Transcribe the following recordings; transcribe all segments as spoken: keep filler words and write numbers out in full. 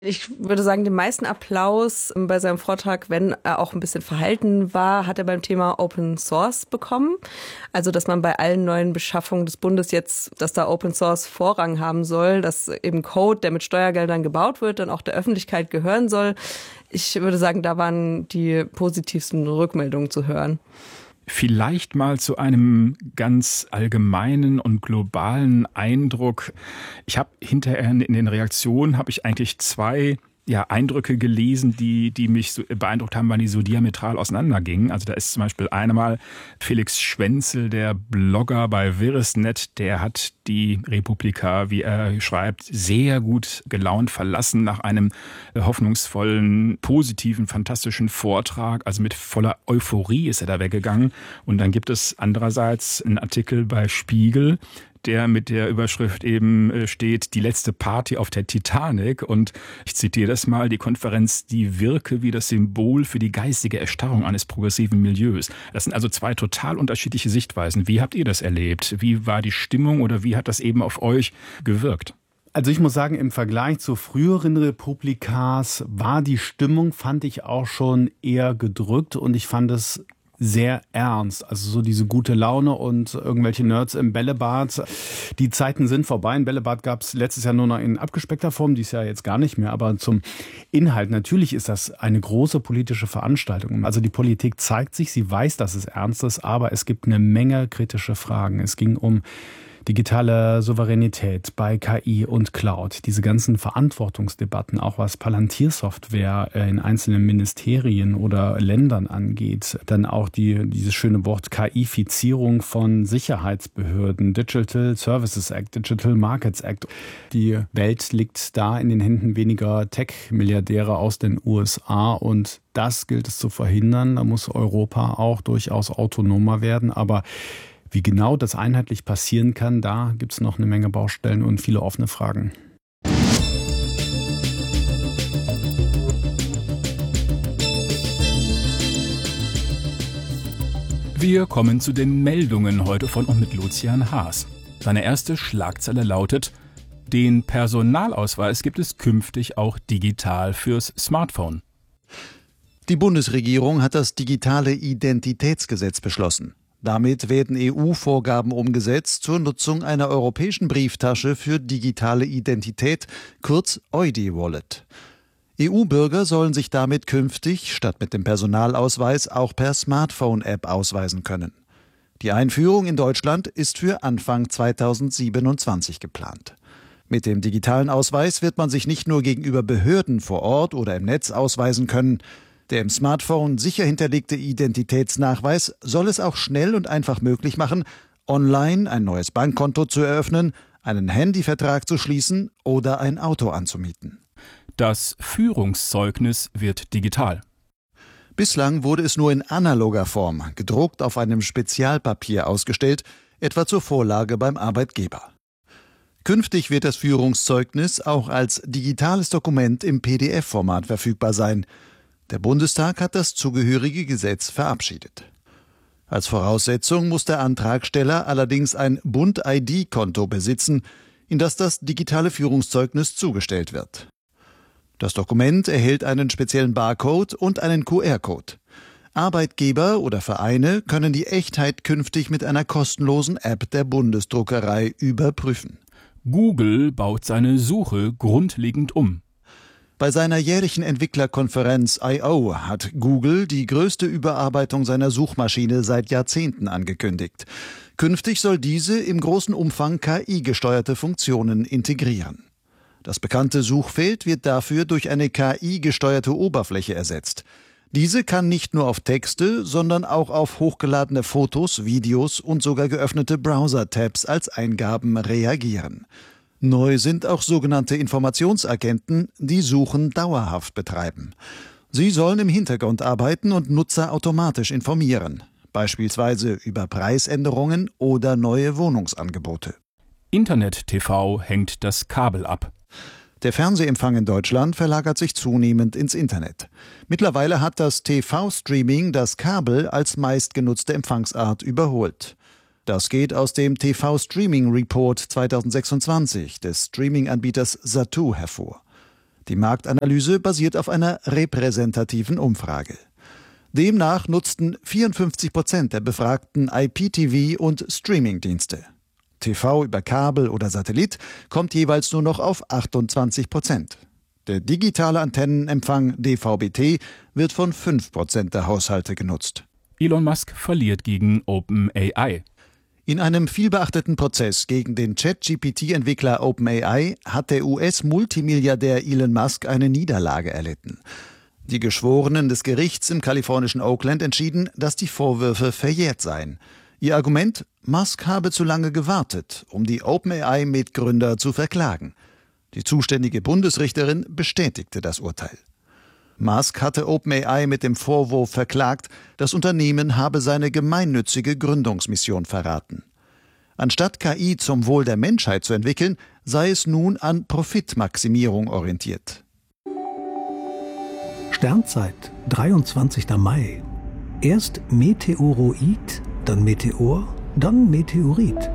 Ich würde sagen, den meisten Applaus bei seinem Vortrag, wenn er auch ein bisschen verhalten war, hat er beim Thema Open Source bekommen. Also, dass man bei allen neuen Beschaffungen des Bundes jetzt, dass da Open Source Vorrang haben soll, dass eben Code, der mit Steuergeldern gebaut wird, dann auch der Öffentlichkeit gehören soll. Ich würde sagen, da waren die positivsten Rückmeldungen zu hören. Vielleicht mal zu einem ganz allgemeinen und globalen Eindruck. Ich habe hinterher in den Reaktionen habe ich eigentlich zwei ja, Eindrücke gelesen, die, die mich so beeindruckt haben, weil die so diametral auseinandergingen. Also da ist zum Beispiel einmal Felix Schwenzel, der Blogger bei Verisnet, der hat die Republika, wie er schreibt, sehr gut gelaunt verlassen nach einem hoffnungsvollen, positiven, fantastischen Vortrag. Also mit voller Euphorie ist er da weggegangen. Und dann gibt es andererseits einen Artikel bei Spiegel, der mit der Überschrift eben steht, die letzte Party auf der Titanic. Und ich zitiere das mal, die Konferenz, die wirke wie das Symbol für die geistige Erstarrung eines progressiven Milieus. Das sind also zwei total unterschiedliche Sichtweisen. Wie habt ihr das erlebt? Wie war die Stimmung oder wie hat das eben auf euch gewirkt? Also ich muss sagen, im Vergleich zu früheren Republikas war die Stimmung, fand ich auch schon eher gedrückt und ich fand es sehr ernst. Also so diese gute Laune und irgendwelche Nerds im Bällebad. Die Zeiten sind vorbei. Ein Bällebad gab es letztes Jahr nur noch in abgespeckter Form, dies Jahr jetzt gar nicht mehr. Aber zum Inhalt, natürlich ist das eine große politische Veranstaltung. Also die Politik zeigt sich, sie weiß, dass es ernst ist, aber es gibt eine Menge kritische Fragen. Es ging um digitale Souveränität bei K I und Cloud, diese ganzen Verantwortungsdebatten, auch was Palantiersoftware in einzelnen Ministerien oder Ländern angeht, dann auch die, dieses schöne Wort K I-Fizierung von Sicherheitsbehörden, Digital Services Act, Digital Markets Act. Die Welt liegt da in den Händen weniger Tech-Milliardäre aus den U S A und das gilt es zu verhindern. Da muss Europa auch durchaus autonomer werden, aber wie genau das einheitlich passieren kann, da gibt es noch eine Menge Baustellen und viele offene Fragen. Wir kommen zu den Meldungen heute von und mit Lucian Haas. Seine erste Schlagzeile lautet: Den Personalausweis gibt es künftig auch digital fürs Smartphone. Die Bundesregierung hat das digitale Identitätsgesetz beschlossen. Damit werden E U-Vorgaben umgesetzt zur Nutzung einer europäischen Brieftasche für digitale Identität, kurz E U D I-Wallet. E U-Bürger sollen sich damit künftig statt mit dem Personalausweis auch per Smartphone-App ausweisen können. Die Einführung in Deutschland ist für Anfang zweitausendsiebenundzwanzig geplant. Mit dem digitalen Ausweis wird man sich nicht nur gegenüber Behörden vor Ort oder im Netz ausweisen können. Der im Smartphone sicher hinterlegte Identitätsnachweis soll es auch schnell und einfach möglich machen, online ein neues Bankkonto zu eröffnen, einen Handyvertrag zu schließen oder ein Auto anzumieten. Das Führungszeugnis wird digital. Bislang wurde es nur in analoger Form, gedruckt auf einem Spezialpapier ausgestellt, etwa zur Vorlage beim Arbeitgeber. Künftig wird das Führungszeugnis auch als digitales Dokument im P D F-Format verfügbar sein. Der Bundestag hat das zugehörige Gesetz verabschiedet. Als Voraussetzung muss der Antragsteller allerdings ein Bund-I D-Konto besitzen, in das das digitale Führungszeugnis zugestellt wird. Das Dokument erhält einen speziellen Barcode und einen Q R-Code. Arbeitgeber oder Vereine können die Echtheit künftig mit einer kostenlosen App der Bundesdruckerei überprüfen. Google baut seine Suche grundlegend um. Bei seiner jährlichen Entwicklerkonferenz I O hat Google die größte Überarbeitung seiner Suchmaschine seit Jahrzehnten angekündigt. Künftig soll diese im großen Umfang K I-gesteuerte Funktionen integrieren. Das bekannte Suchfeld wird dafür durch eine K I-gesteuerte Oberfläche ersetzt. Diese kann nicht nur auf Texte, sondern auch auf hochgeladene Fotos, Videos und sogar geöffnete Browser-Tabs als Eingaben reagieren. Neu sind auch sogenannte Informationsagenten, die Suchen dauerhaft betreiben. Sie sollen im Hintergrund arbeiten und Nutzer automatisch informieren, beispielsweise über Preisänderungen oder neue Wohnungsangebote. Internet-T V hängt das Kabel ab. Der Fernsehempfang in Deutschland verlagert sich zunehmend ins Internet. Mittlerweile hat das T V-Streaming das Kabel als meistgenutzte Empfangsart überholt. Das geht aus dem T V-Streaming-Report zweitausendsechsundzwanzig des Streaming-Anbieters Zattoo hervor. Die Marktanalyse basiert auf einer repräsentativen Umfrage. Demnach nutzten vierundfünfzig Prozent der Befragten I P T V und Streamingdienste. T V über Kabel oder Satellit kommt jeweils nur noch auf achtundzwanzig Prozent. Der digitale Antennenempfang D V B T wird von fünf Prozent der Haushalte genutzt. Elon Musk verliert gegen OpenAI. In einem vielbeachteten Prozess gegen den Chat-G P T-Entwickler OpenAI hat der U S-Multimilliardär Elon Musk eine Niederlage erlitten. Die Geschworenen des Gerichts im kalifornischen Oakland entschieden, dass die Vorwürfe verjährt seien. Ihr Argument: Musk habe zu lange gewartet, um die OpenAI-Mitgründer zu verklagen. Die zuständige Bundesrichterin bestätigte das Urteil. Musk hatte OpenAI mit dem Vorwurf verklagt, das Unternehmen habe seine gemeinnützige Gründungsmission verraten. Anstatt K I zum Wohl der Menschheit zu entwickeln, sei es nun an Profitmaximierung orientiert. Sternzeit, dreiundzwanzigster Mai. Erst Meteoroid, dann Meteor, dann Meteorit.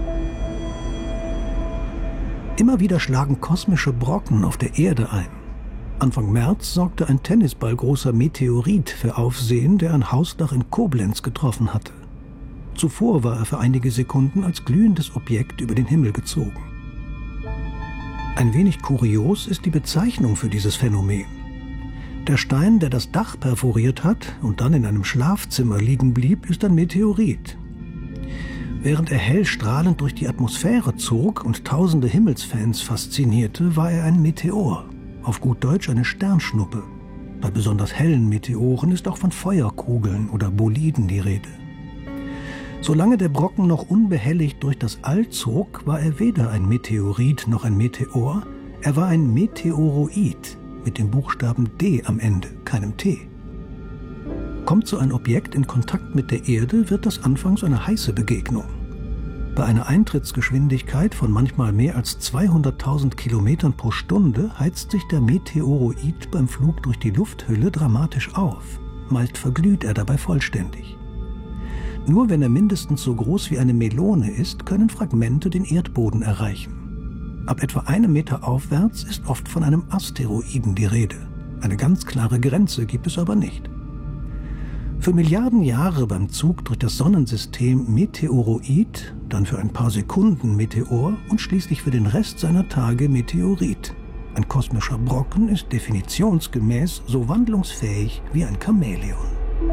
Immer wieder schlagen kosmische Brocken auf der Erde ein. Anfang März sorgte ein tennisballgroßer Meteorit für Aufsehen, der ein Hausdach in Koblenz getroffen hatte. Zuvor war er für einige Sekunden als glühendes Objekt über den Himmel gezogen. Ein wenig kurios ist die Bezeichnung für dieses Phänomen. Der Stein, der das Dach perforiert hat und dann in einem Schlafzimmer liegen blieb, ist ein Meteorit. Während er hell strahlend durch die Atmosphäre zog und tausende Himmelsfans faszinierte, war er ein Meteor. Auf gut Deutsch eine Sternschnuppe. Bei besonders hellen Meteoren ist auch von Feuerkugeln oder Boliden die Rede. Solange der Brocken noch unbehelligt durch das All zog, war er weder ein Meteorit noch ein Meteor, er war ein Meteoroid mit dem Buchstaben D am Ende, keinem T. Kommt so ein Objekt in Kontakt mit der Erde, wird das anfangs eine heiße Begegnung. Bei einer Eintrittsgeschwindigkeit von manchmal mehr als zweihunderttausend Kilometern pro Stunde heizt sich der Meteoroid beim Flug durch die Lufthülle dramatisch auf. Meist verglüht er dabei vollständig. Nur wenn er mindestens so groß wie eine Melone ist, können Fragmente den Erdboden erreichen. Ab etwa einem Meter aufwärts ist oft von einem Asteroiden die Rede. Eine ganz klare Grenze gibt es aber nicht. Für Milliarden Jahre beim Zug durch das Sonnensystem Meteoroid, dann für ein paar Sekunden Meteor und schließlich für den Rest seiner Tage Meteorit. Ein kosmischer Brocken ist definitionsgemäß so wandlungsfähig wie ein Chamäleon.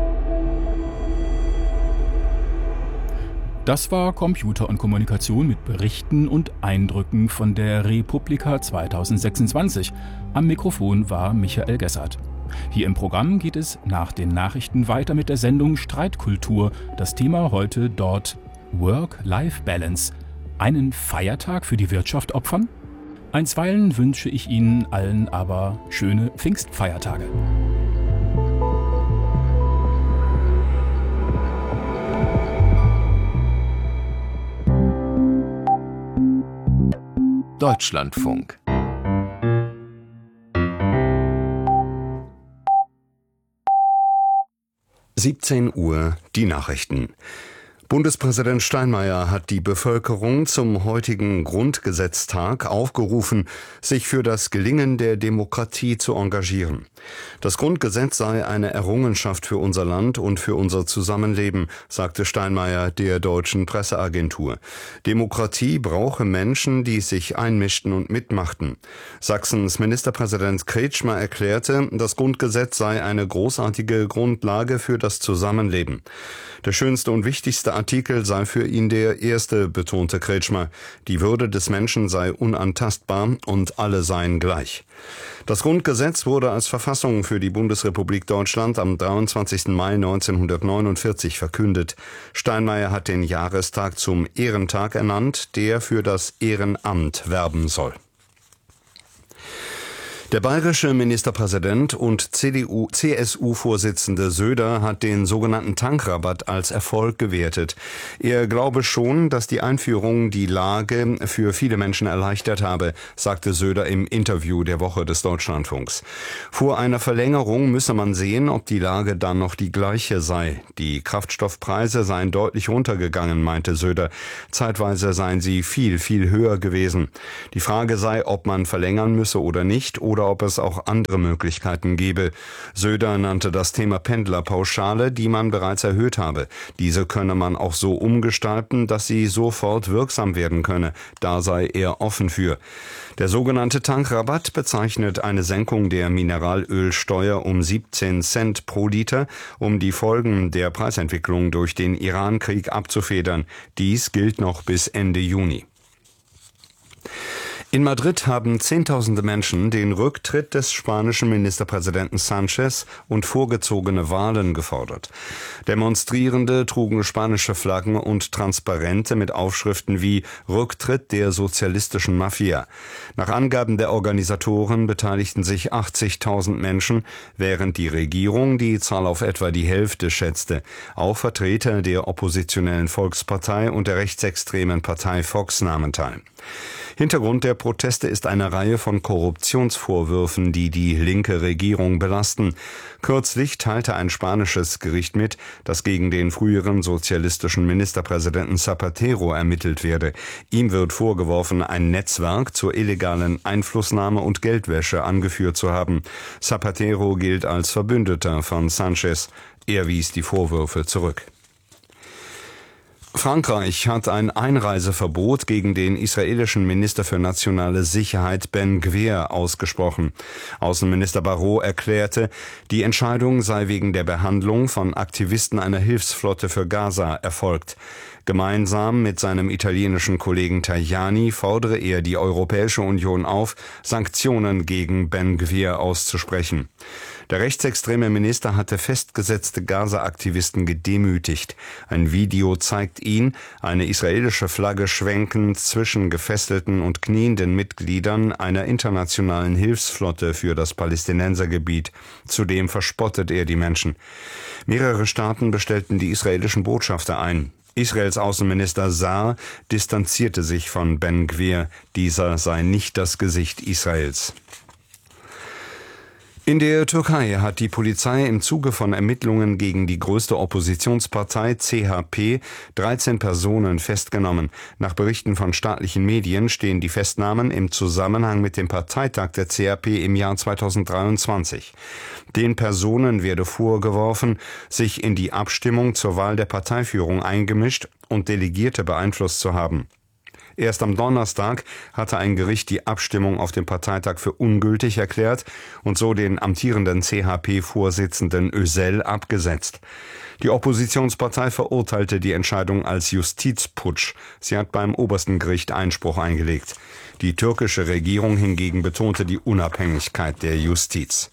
Das war Computer und Kommunikation mit Berichten und Eindrücken von der Republika zweitausendsechsundzwanzig. Am Mikrofon war Michael Gessert. Hier im Programm geht es nach den Nachrichten weiter mit der Sendung Streitkultur. Das Thema heute dort Work-Life-Balance. Einen Feiertag für die Wirtschaft opfern? Einstweilen wünsche ich Ihnen allen aber schöne Pfingstfeiertage. Deutschlandfunk. siebzehn Uhr, die Nachrichten. Bundespräsident Steinmeier hat die Bevölkerung zum heutigen Grundgesetztag aufgerufen, sich für das Gelingen der Demokratie zu engagieren. Das Grundgesetz sei eine Errungenschaft für unser Land und für unser Zusammenleben, sagte Steinmeier der Deutschen Presseagentur. Demokratie brauche Menschen, die sich einmischten und mitmachten. Sachsens Ministerpräsident Kretschmer erklärte, das Grundgesetz sei eine großartige Grundlage für das Zusammenleben. Der schönste und wichtigste Artikel sei für ihn der erste, betonte Kretschmer. Die Würde des Menschen sei unantastbar und alle seien gleich. Das Grundgesetz wurde als Verfassung für die Bundesrepublik Deutschland am dreiundzwanzigsten Mai neunzehnhundertneunundvierzig verkündet. Steinmeier hat den Jahrestag zum Ehrentag ernannt, der für das Ehrenamt werben soll. Der bayerische Ministerpräsident und C D U C S U-Vorsitzende Söder hat den sogenannten Tankrabatt als Erfolg gewertet. Er glaube schon, dass die Einführung die Lage für viele Menschen erleichtert habe, sagte Söder im Interview der Woche des Deutschlandfunks. Vor einer Verlängerung müsse man sehen, ob die Lage dann noch die gleiche sei. Die Kraftstoffpreise seien deutlich runtergegangen, meinte Söder. Zeitweise seien sie viel, viel höher gewesen. Die Frage sei, ob man verlängern müsse oder nicht, oder oder ob es auch andere Möglichkeiten gebe. Söder nannte das Thema Pendlerpauschale, die man bereits erhöht habe. Diese könne man auch so umgestalten, dass sie sofort wirksam werden könne. Da sei er offen für. Der sogenannte Tankrabatt bezeichnet eine Senkung der Mineralölsteuer um siebzehn Cent pro Liter, um die Folgen der Preisentwicklung durch den Iran-Krieg abzufedern. Dies gilt noch bis Ende Juni. In Madrid haben Zehntausende Menschen den Rücktritt des spanischen Ministerpräsidenten Sánchez und vorgezogene Wahlen gefordert. Demonstrierende trugen spanische Flaggen und Transparente mit Aufschriften wie Rücktritt der sozialistischen Mafia. Nach Angaben der Organisatoren beteiligten sich achtzigtausend Menschen, während die Regierung die Zahl auf etwa die Hälfte schätzte. Auch Vertreter der oppositionellen Volkspartei und der rechtsextremen Partei Vox nahmen teil. Hintergrund der Proteste ist eine Reihe von Korruptionsvorwürfen, die die linke Regierung belasten. Kürzlich teilte ein spanisches Gericht mit, dass gegen den früheren sozialistischen Ministerpräsidenten Zapatero ermittelt werde. Ihm wird vorgeworfen, ein Netzwerk zur illegalen Einflussnahme und Geldwäsche angeführt zu haben. Zapatero gilt als Verbündeter von Sánchez. Er wies die Vorwürfe zurück. Frankreich hat ein Einreiseverbot gegen den israelischen Minister für nationale Sicherheit Ben Gvir ausgesprochen. Außenminister Barrot erklärte, die Entscheidung sei wegen der Behandlung von Aktivisten einer Hilfsflotte für Gaza erfolgt. Gemeinsam mit seinem italienischen Kollegen Tajani fordere er die Europäische Union auf, Sanktionen gegen Ben Gvir auszusprechen. Der rechtsextreme Minister hatte festgesetzte Gaza-Aktivisten gedemütigt. Ein Video zeigt ihn, eine israelische Flagge schwenkend zwischen gefesselten und knienden Mitgliedern einer internationalen Hilfsflotte für das Palästinensergebiet. Zudem verspottet er die Menschen. Mehrere Staaten bestellten die israelischen Botschafter ein. Israels Außenminister Saar distanzierte sich von Ben Gvir. Dieser sei nicht das Gesicht Israels. In der Türkei hat die Polizei im Zuge von Ermittlungen gegen die größte Oppositionspartei C H P dreizehn Personen festgenommen. Nach Berichten von staatlichen Medien stehen die Festnahmen im Zusammenhang mit dem Parteitag der C H P im Jahr zweitausenddreiundzwanzig. Den Personen werde vorgeworfen, sich in die Abstimmung zur Wahl der Parteiführung eingemischt und Delegierte beeinflusst zu haben. Erst am Donnerstag hatte ein Gericht die Abstimmung auf dem Parteitag für ungültig erklärt und so den amtierenden C H P-Vorsitzenden Özel abgesetzt. Die Oppositionspartei verurteilte die Entscheidung als Justizputsch. Sie hat beim obersten Gericht Einspruch eingelegt. Die türkische Regierung hingegen betonte die Unabhängigkeit der Justiz.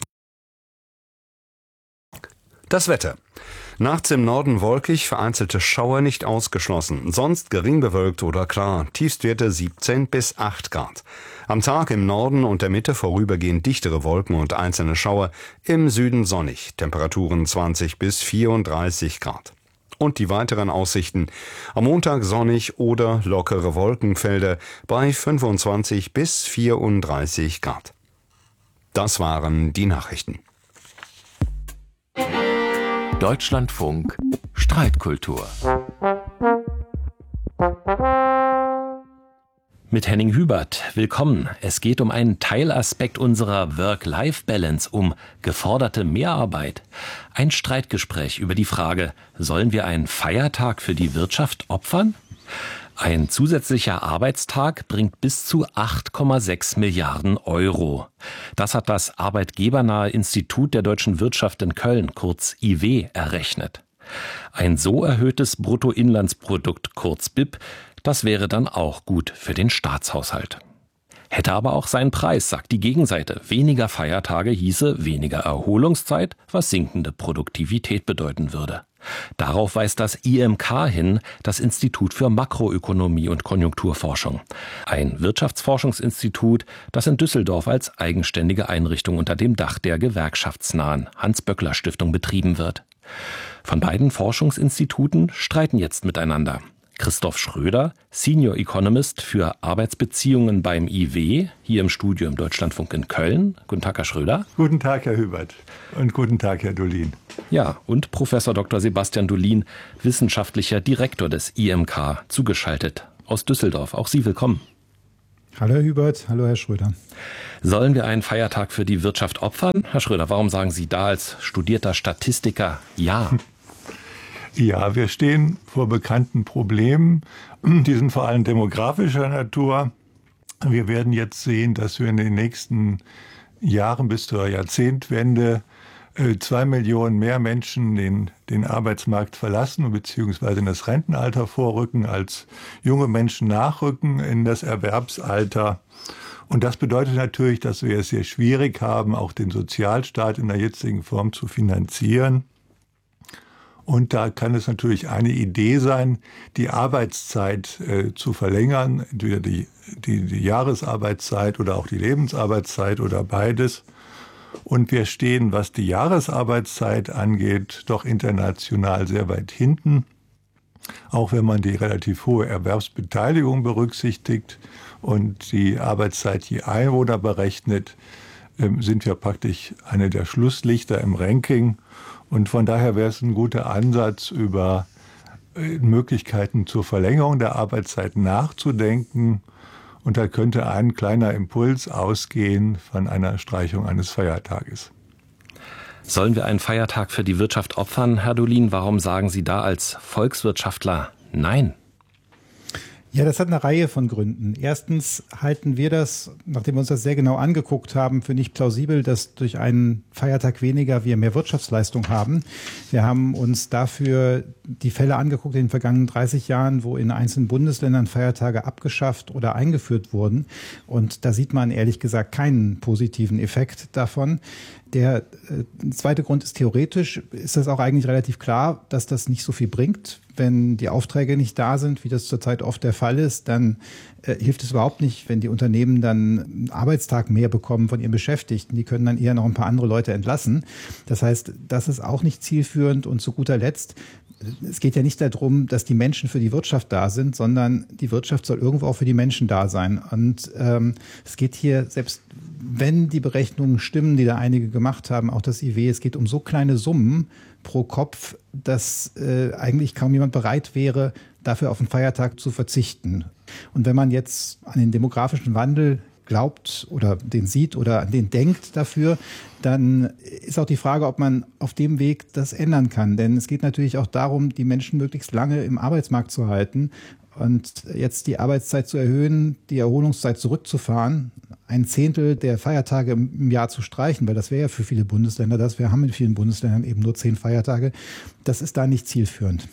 Das Wetter. Nachts im Norden wolkig, vereinzelte Schauer nicht ausgeschlossen. Sonst gering bewölkt oder klar. Tiefstwerte siebzehn bis acht Grad. Am Tag im Norden und der Mitte vorübergehend dichtere Wolken und einzelne Schauer. Im Süden sonnig. Temperaturen zwanzig bis vierunddreißig Grad. Und die weiteren Aussichten. Am Montag sonnig oder lockere Wolkenfelder bei fünfundzwanzig bis vierunddreißig Grad. Das waren die Nachrichten. Deutschlandfunk Streitkultur. Mit Henning Hubert, willkommen. Es geht um einen Teilaspekt unserer Work-Life-Balance, um geforderte Mehrarbeit. Ein Streitgespräch über die Frage, sollen wir einen Feiertag für die Wirtschaft opfern? Ein zusätzlicher Arbeitstag bringt bis zu acht Komma sechs Milliarden Euro. Das hat das Arbeitgebernahe Institut der deutschen Wirtschaft in Köln, kurz I W, errechnet. Ein so erhöhtes Bruttoinlandsprodukt, kurz B I P, das wäre dann auch gut für den Staatshaushalt. Hätte aber auch seinen Preis, sagt die Gegenseite. Weniger Feiertage hieße weniger Erholungszeit, was sinkende Produktivität bedeuten würde. Darauf weist das I M K hin, das Institut für Makroökonomie und Konjunkturforschung. Ein Wirtschaftsforschungsinstitut, das in Düsseldorf als eigenständige Einrichtung unter dem Dach der gewerkschaftsnahen Hans-Böckler-Stiftung betrieben wird. Von beiden Forschungsinstituten streiten jetzt miteinander. Christoph Schröder, Senior Economist für Arbeitsbeziehungen beim I W, hier im Studio im Deutschlandfunk in Köln. Guten Tag, Herr Schröder. Guten Tag, Herr Hubert. Und guten Tag, Herr Dolin. Ja, und Professor Doktor Sebastian Dolin, wissenschaftlicher Direktor des I M K, zugeschaltet aus Düsseldorf. Auch Sie willkommen. Hallo Herr Hubert, hallo Herr Schröder. Sollen wir einen Feiertag für die Wirtschaft opfern? Herr Schröder, warum sagen Sie da als studierter Statistiker ja? Ja, wir stehen vor bekannten Problemen. Die sind vor allem demografischer Natur. Wir werden jetzt sehen, dass wir in den nächsten Jahren bis zur Jahrzehntwende zwei Millionen mehr Menschen den, den Arbeitsmarkt verlassen bzw. in das Rentenalter vorrücken, als junge Menschen nachrücken in das Erwerbsalter. Und das bedeutet natürlich, dass wir es sehr schwierig haben, auch den Sozialstaat in der jetzigen Form zu finanzieren. Und da kann es natürlich eine Idee sein, die Arbeitszeit äh, zu verlängern, entweder die, die, die Jahresarbeitszeit oder auch die Lebensarbeitszeit oder beides. Und wir stehen, was die Jahresarbeitszeit angeht, doch international sehr weit hinten. Auch wenn man die relativ hohe Erwerbsbeteiligung berücksichtigt und die Arbeitszeit je Einwohner berechnet, sind wir praktisch eine der Schlusslichter im Ranking. Und von daher wäre es ein guter Ansatz, über Möglichkeiten zur Verlängerung der Arbeitszeit nachzudenken. Und da könnte ein kleiner Impuls ausgehen von einer Streichung eines Feiertages. Sollen wir einen Feiertag für die Wirtschaft opfern, Herr Dolin? Warum sagen Sie da als Volkswirtschaftler nein? Ja, das hat eine Reihe von Gründen. Erstens halten wir das, nachdem wir uns das sehr genau angeguckt haben, für nicht plausibel, dass durch einen Feiertag weniger wir mehr Wirtschaftsleistung haben. Wir haben uns dafür die Fälle angeguckt in den vergangenen dreißig Jahren, wo in einzelnen Bundesländern Feiertage abgeschafft oder eingeführt wurden. Und da sieht man ehrlich gesagt keinen positiven Effekt davon. Der äh, zweite Grund ist, theoretisch ist das auch eigentlich relativ klar, dass das nicht so viel bringt. Wenn die Aufträge nicht da sind, wie das zurzeit oft der Fall ist, dann äh, hilft es überhaupt nicht, wenn die Unternehmen dann einen Arbeitstag mehr bekommen von ihren Beschäftigten. Die können dann eher noch ein paar andere Leute entlassen. Das heißt, das ist auch nicht zielführend. Und zu guter Letzt, es geht ja nicht darum, dass die Menschen für die Wirtschaft da sind, sondern die Wirtschaft soll irgendwo auch für die Menschen da sein. Und ähm, es geht hier, selbst wenn die Berechnungen stimmen, die da einige gemacht haben, auch das I W, es geht um so kleine Summen pro Kopf, dass äh, eigentlich kaum jemand bereit wäre, dafür auf einen Feiertag zu verzichten. Und wenn man jetzt an den demografischen Wandel glaubt oder den sieht oder an den denkt dafür, dann ist auch die Frage, ob man auf dem Weg das ändern kann. Denn es geht natürlich auch darum, die Menschen möglichst lange im Arbeitsmarkt zu halten und jetzt die Arbeitszeit zu erhöhen, die Erholungszeit zurückzufahren, ein Zehntel der Feiertage im Jahr zu streichen, weil das wäre ja für viele Bundesländer das. Wir haben in vielen Bundesländern eben nur zehn Feiertage. Das ist da nicht zielführend.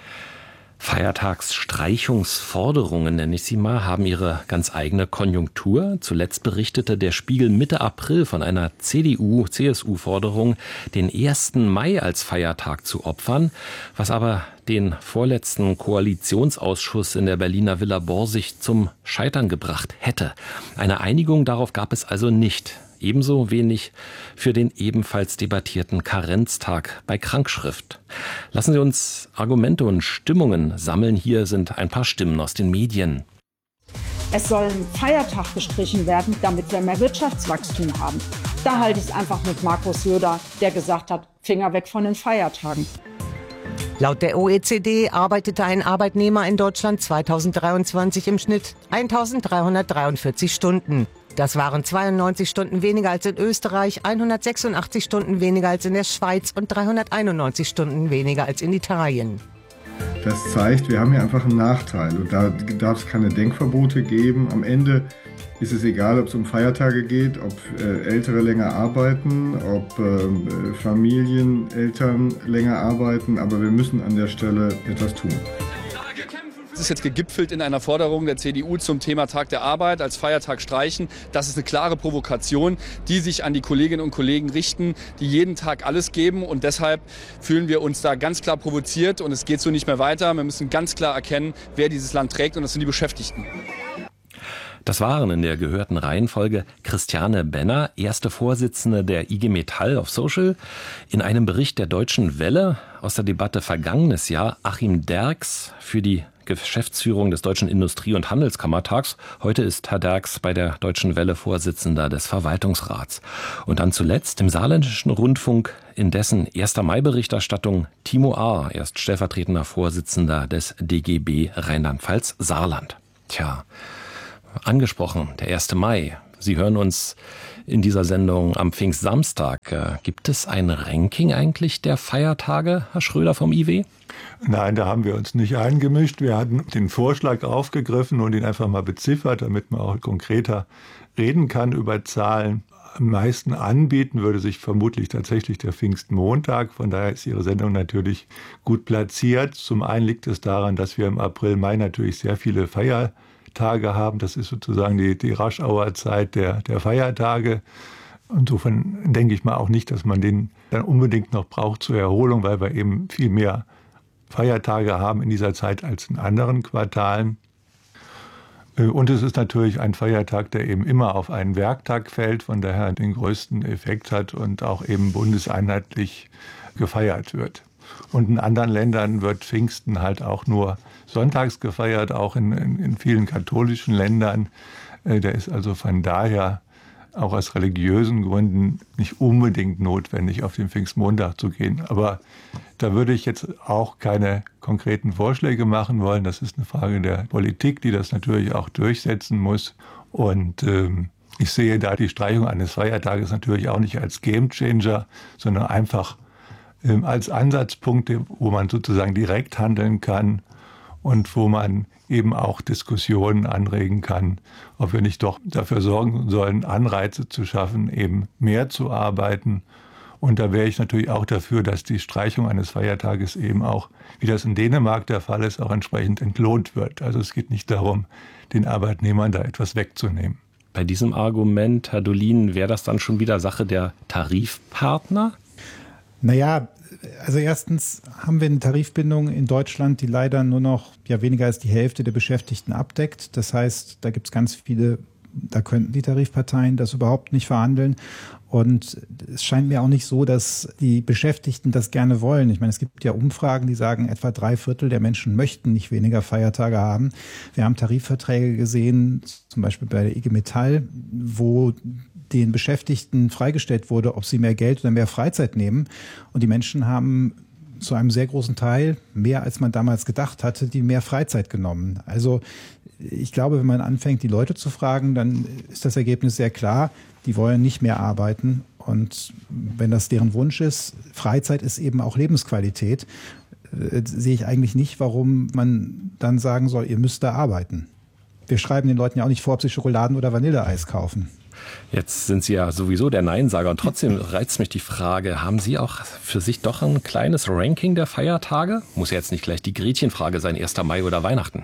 Feiertagsstreichungsforderungen, nenne ich sie mal, haben ihre ganz eigene Konjunktur. Zuletzt berichtete der Spiegel Mitte April von einer C D U-C S U-Forderung, den ersten Mai als Feiertag zu opfern, was aber den vorletzten Koalitionsausschuss in der Berliner Villa Borsig zum Scheitern gebracht hätte. Eine Einigung darauf gab es also nicht. Ebenso wenig für den ebenfalls debattierten Karenztag bei Krankschrift. Lassen Sie uns Argumente und Stimmungen sammeln. Hier sind ein paar Stimmen aus den Medien. Es soll ein Feiertag gestrichen werden, damit wir mehr Wirtschaftswachstum haben. Da halte ich es einfach mit Markus Söder, der gesagt hat, Finger weg von den Feiertagen. Laut der O E C D arbeitete ein Arbeitnehmer in Deutschland zweitausenddreiundzwanzig im Schnitt eintausenddreihundertdreiundvierzig Stunden. Das waren zweiundneunzig Stunden weniger als in Österreich, hundertsechsundachtzig Stunden weniger als in der Schweiz und dreihunderteinundneunzig Stunden weniger als in Italien. Das zeigt, wir haben hier einfach einen Nachteil und da darf es keine Denkverbote geben. Am Ende ist es egal, ob es um Feiertage geht, ob äh, Ältere länger arbeiten, ob äh, Familien, Eltern länger arbeiten, aber wir müssen an der Stelle etwas tun. Das ist jetzt gegipfelt in einer Forderung der C D U zum Thema Tag der Arbeit als Feiertag streichen. Das ist eine klare Provokation, die sich an die Kolleginnen und Kollegen richten, die jeden Tag alles geben. Und deshalb fühlen wir uns da ganz klar provoziert. Und es geht so nicht mehr weiter. Wir müssen ganz klar erkennen, wer dieses Land trägt. Und das sind die Beschäftigten. Das waren in der gehörten Reihenfolge Christiane Benner, erste Vorsitzende der I G Metall auf Social, in einem Bericht der Deutschen Welle aus der Debatte vergangenes Jahr Achim Derks für die Geschäftsführung des Deutschen Industrie- und Handelskammertags. Heute ist Herr Derks bei der Deutschen Welle Vorsitzender des Verwaltungsrats. Und dann zuletzt im Saarländischen Rundfunk in dessen erster Mai-Berichterstattung Timo Ahr, erst stellvertretender Vorsitzender des D G B Rheinland-Pfalz-Saarland. Tja, Angesprochen, der erste Mai. Sie hören uns in dieser Sendung am Pfingstsamstag. Gibt es ein Ranking eigentlich der Feiertage, Herr Schröder vom I W? Nein, da haben wir uns nicht eingemischt. Wir hatten den Vorschlag aufgegriffen und ihn einfach mal beziffert, damit man auch konkreter reden kann über Zahlen. Am meisten anbieten würde sich vermutlich tatsächlich der Pfingstmontag. Von daher ist Ihre Sendung natürlich gut platziert. Zum einen liegt es daran, dass wir im April, Mai natürlich sehr viele Feiertage haben. Das ist sozusagen die, die Rush-Hour-Zeit der, der Feiertage. Insofern denke ich mal auch nicht, dass man den dann unbedingt noch braucht zur Erholung, weil wir eben viel mehr Feiertage haben in dieser Zeit als in anderen Quartalen. Und es ist natürlich ein Feiertag, der eben immer auf einen Werktag fällt, von daher den größten Effekt hat und auch eben bundeseinheitlich gefeiert wird. Und in anderen Ländern wird Pfingsten halt auch nur sonntags gefeiert, auch in, in, in vielen katholischen Ländern. Der ist also von daher auch aus religiösen Gründen nicht unbedingt notwendig, auf den Pfingstmontag zu gehen. Aber da würde ich jetzt auch keine konkreten Vorschläge machen wollen. Das ist eine Frage der Politik, die das natürlich auch durchsetzen muss. Und ähm, ich sehe da die Streichung eines Feiertages natürlich auch nicht als Gamechanger, sondern einfach ähm, als Ansatzpunkte, wo man sozusagen direkt handeln kann und wo man eben auch Diskussionen anregen kann, ob wir nicht doch dafür sorgen sollen, Anreize zu schaffen, eben mehr zu arbeiten. Und da wäre ich natürlich auch dafür, dass die Streichung eines Feiertages eben auch, wie das in Dänemark der Fall ist, auch entsprechend entlohnt wird. Also es geht nicht darum, den Arbeitnehmern da etwas wegzunehmen. Bei diesem Argument, Herr Dolin, wäre das dann schon wieder Sache der Tarifpartner? Naja, also erstens haben wir eine Tarifbindung in Deutschland, die leider nur noch ja weniger als die Hälfte der Beschäftigten abdeckt. Das heißt, da gibt es ganz viele, da könnten die Tarifparteien das überhaupt nicht verhandeln. Und es scheint mir auch nicht so, dass die Beschäftigten das gerne wollen. Ich meine, es gibt ja Umfragen, die sagen, etwa drei Viertel der Menschen möchten nicht weniger Feiertage haben. Wir haben Tarifverträge gesehen, zum Beispiel bei der I G Metall, wo den Beschäftigten freigestellt wurde, ob sie mehr Geld oder mehr Freizeit nehmen. Und die Menschen haben zu einem sehr großen Teil, mehr als man damals gedacht hatte, die mehr Freizeit genommen. Also ich glaube, wenn man anfängt, die Leute zu fragen, dann ist das Ergebnis sehr klar. Die wollen nicht mehr arbeiten. Und wenn das deren Wunsch ist, Freizeit ist eben auch Lebensqualität, äh, sehe ich eigentlich nicht, warum man dann sagen soll, ihr müsst da arbeiten. Wir schreiben den Leuten ja auch nicht vor, ob sie Schokoladen- oder Vanilleeis kaufen. Jetzt sind Sie ja sowieso der Neinsager und trotzdem reizt mich die Frage, haben Sie auch für sich doch ein kleines Ranking der Feiertage? Muss ja jetzt nicht gleich die Gretchenfrage sein, erster Mai oder Weihnachten.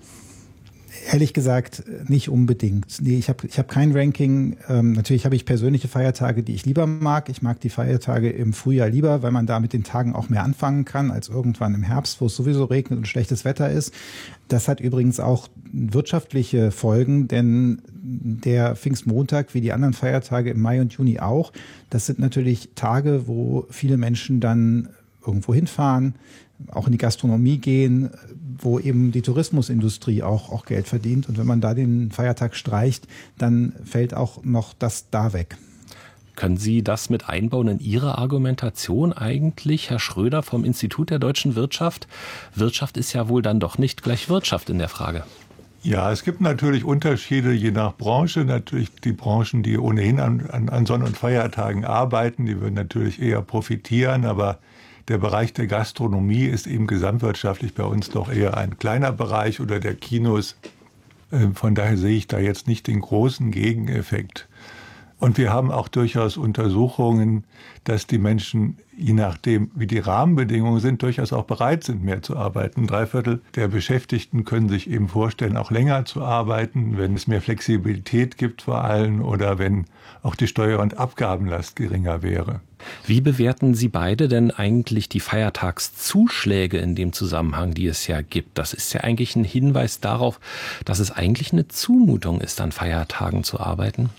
Ehrlich gesagt, nicht unbedingt. Nee, ich habe ich hab kein Ranking. Ähm, natürlich habe ich persönliche Feiertage, die ich lieber mag. Ich mag die Feiertage im Frühjahr lieber, weil man da mit den Tagen auch mehr anfangen kann, als irgendwann im Herbst, wo es sowieso regnet und schlechtes Wetter ist. Das hat übrigens auch wirtschaftliche Folgen, denn der Pfingstmontag, wie die anderen Feiertage im Mai und Juni auch, das sind natürlich Tage, wo viele Menschen dann irgendwo hinfahren, auch in die Gastronomie gehen, wo eben die Tourismusindustrie auch, auch Geld verdient. Und wenn man da den Feiertag streicht, dann fällt auch noch das da weg. Können Sie das mit einbauen in Ihre Argumentation eigentlich, Herr Schröder vom Institut der deutschen Wirtschaft? Wirtschaft ist ja wohl dann doch nicht gleich Wirtschaft in der Frage. Ja, es gibt natürlich Unterschiede je nach Branche. Natürlich die Branchen, die ohnehin an, an, an Sonn- und Feiertagen arbeiten, die würden natürlich eher profitieren, aber der Bereich der Gastronomie ist eben gesamtwirtschaftlich bei uns doch eher ein kleiner Bereich oder der Kinos. Von daher sehe ich da jetzt nicht den großen Gegeneffekt. Und wir haben auch durchaus Untersuchungen, dass die Menschen, je nachdem, wie die Rahmenbedingungen sind, durchaus auch bereit sind, mehr zu arbeiten. Drei Viertel der Beschäftigten können sich eben vorstellen, auch länger zu arbeiten, wenn es mehr Flexibilität gibt vor allem oder wenn auch die Steuer- und Abgabenlast geringer wäre. Wie bewerten Sie beide denn eigentlich die Feiertagszuschläge in dem Zusammenhang, die es ja gibt? Das ist ja eigentlich ein Hinweis darauf, dass es eigentlich eine Zumutung ist, an Feiertagen zu arbeiten.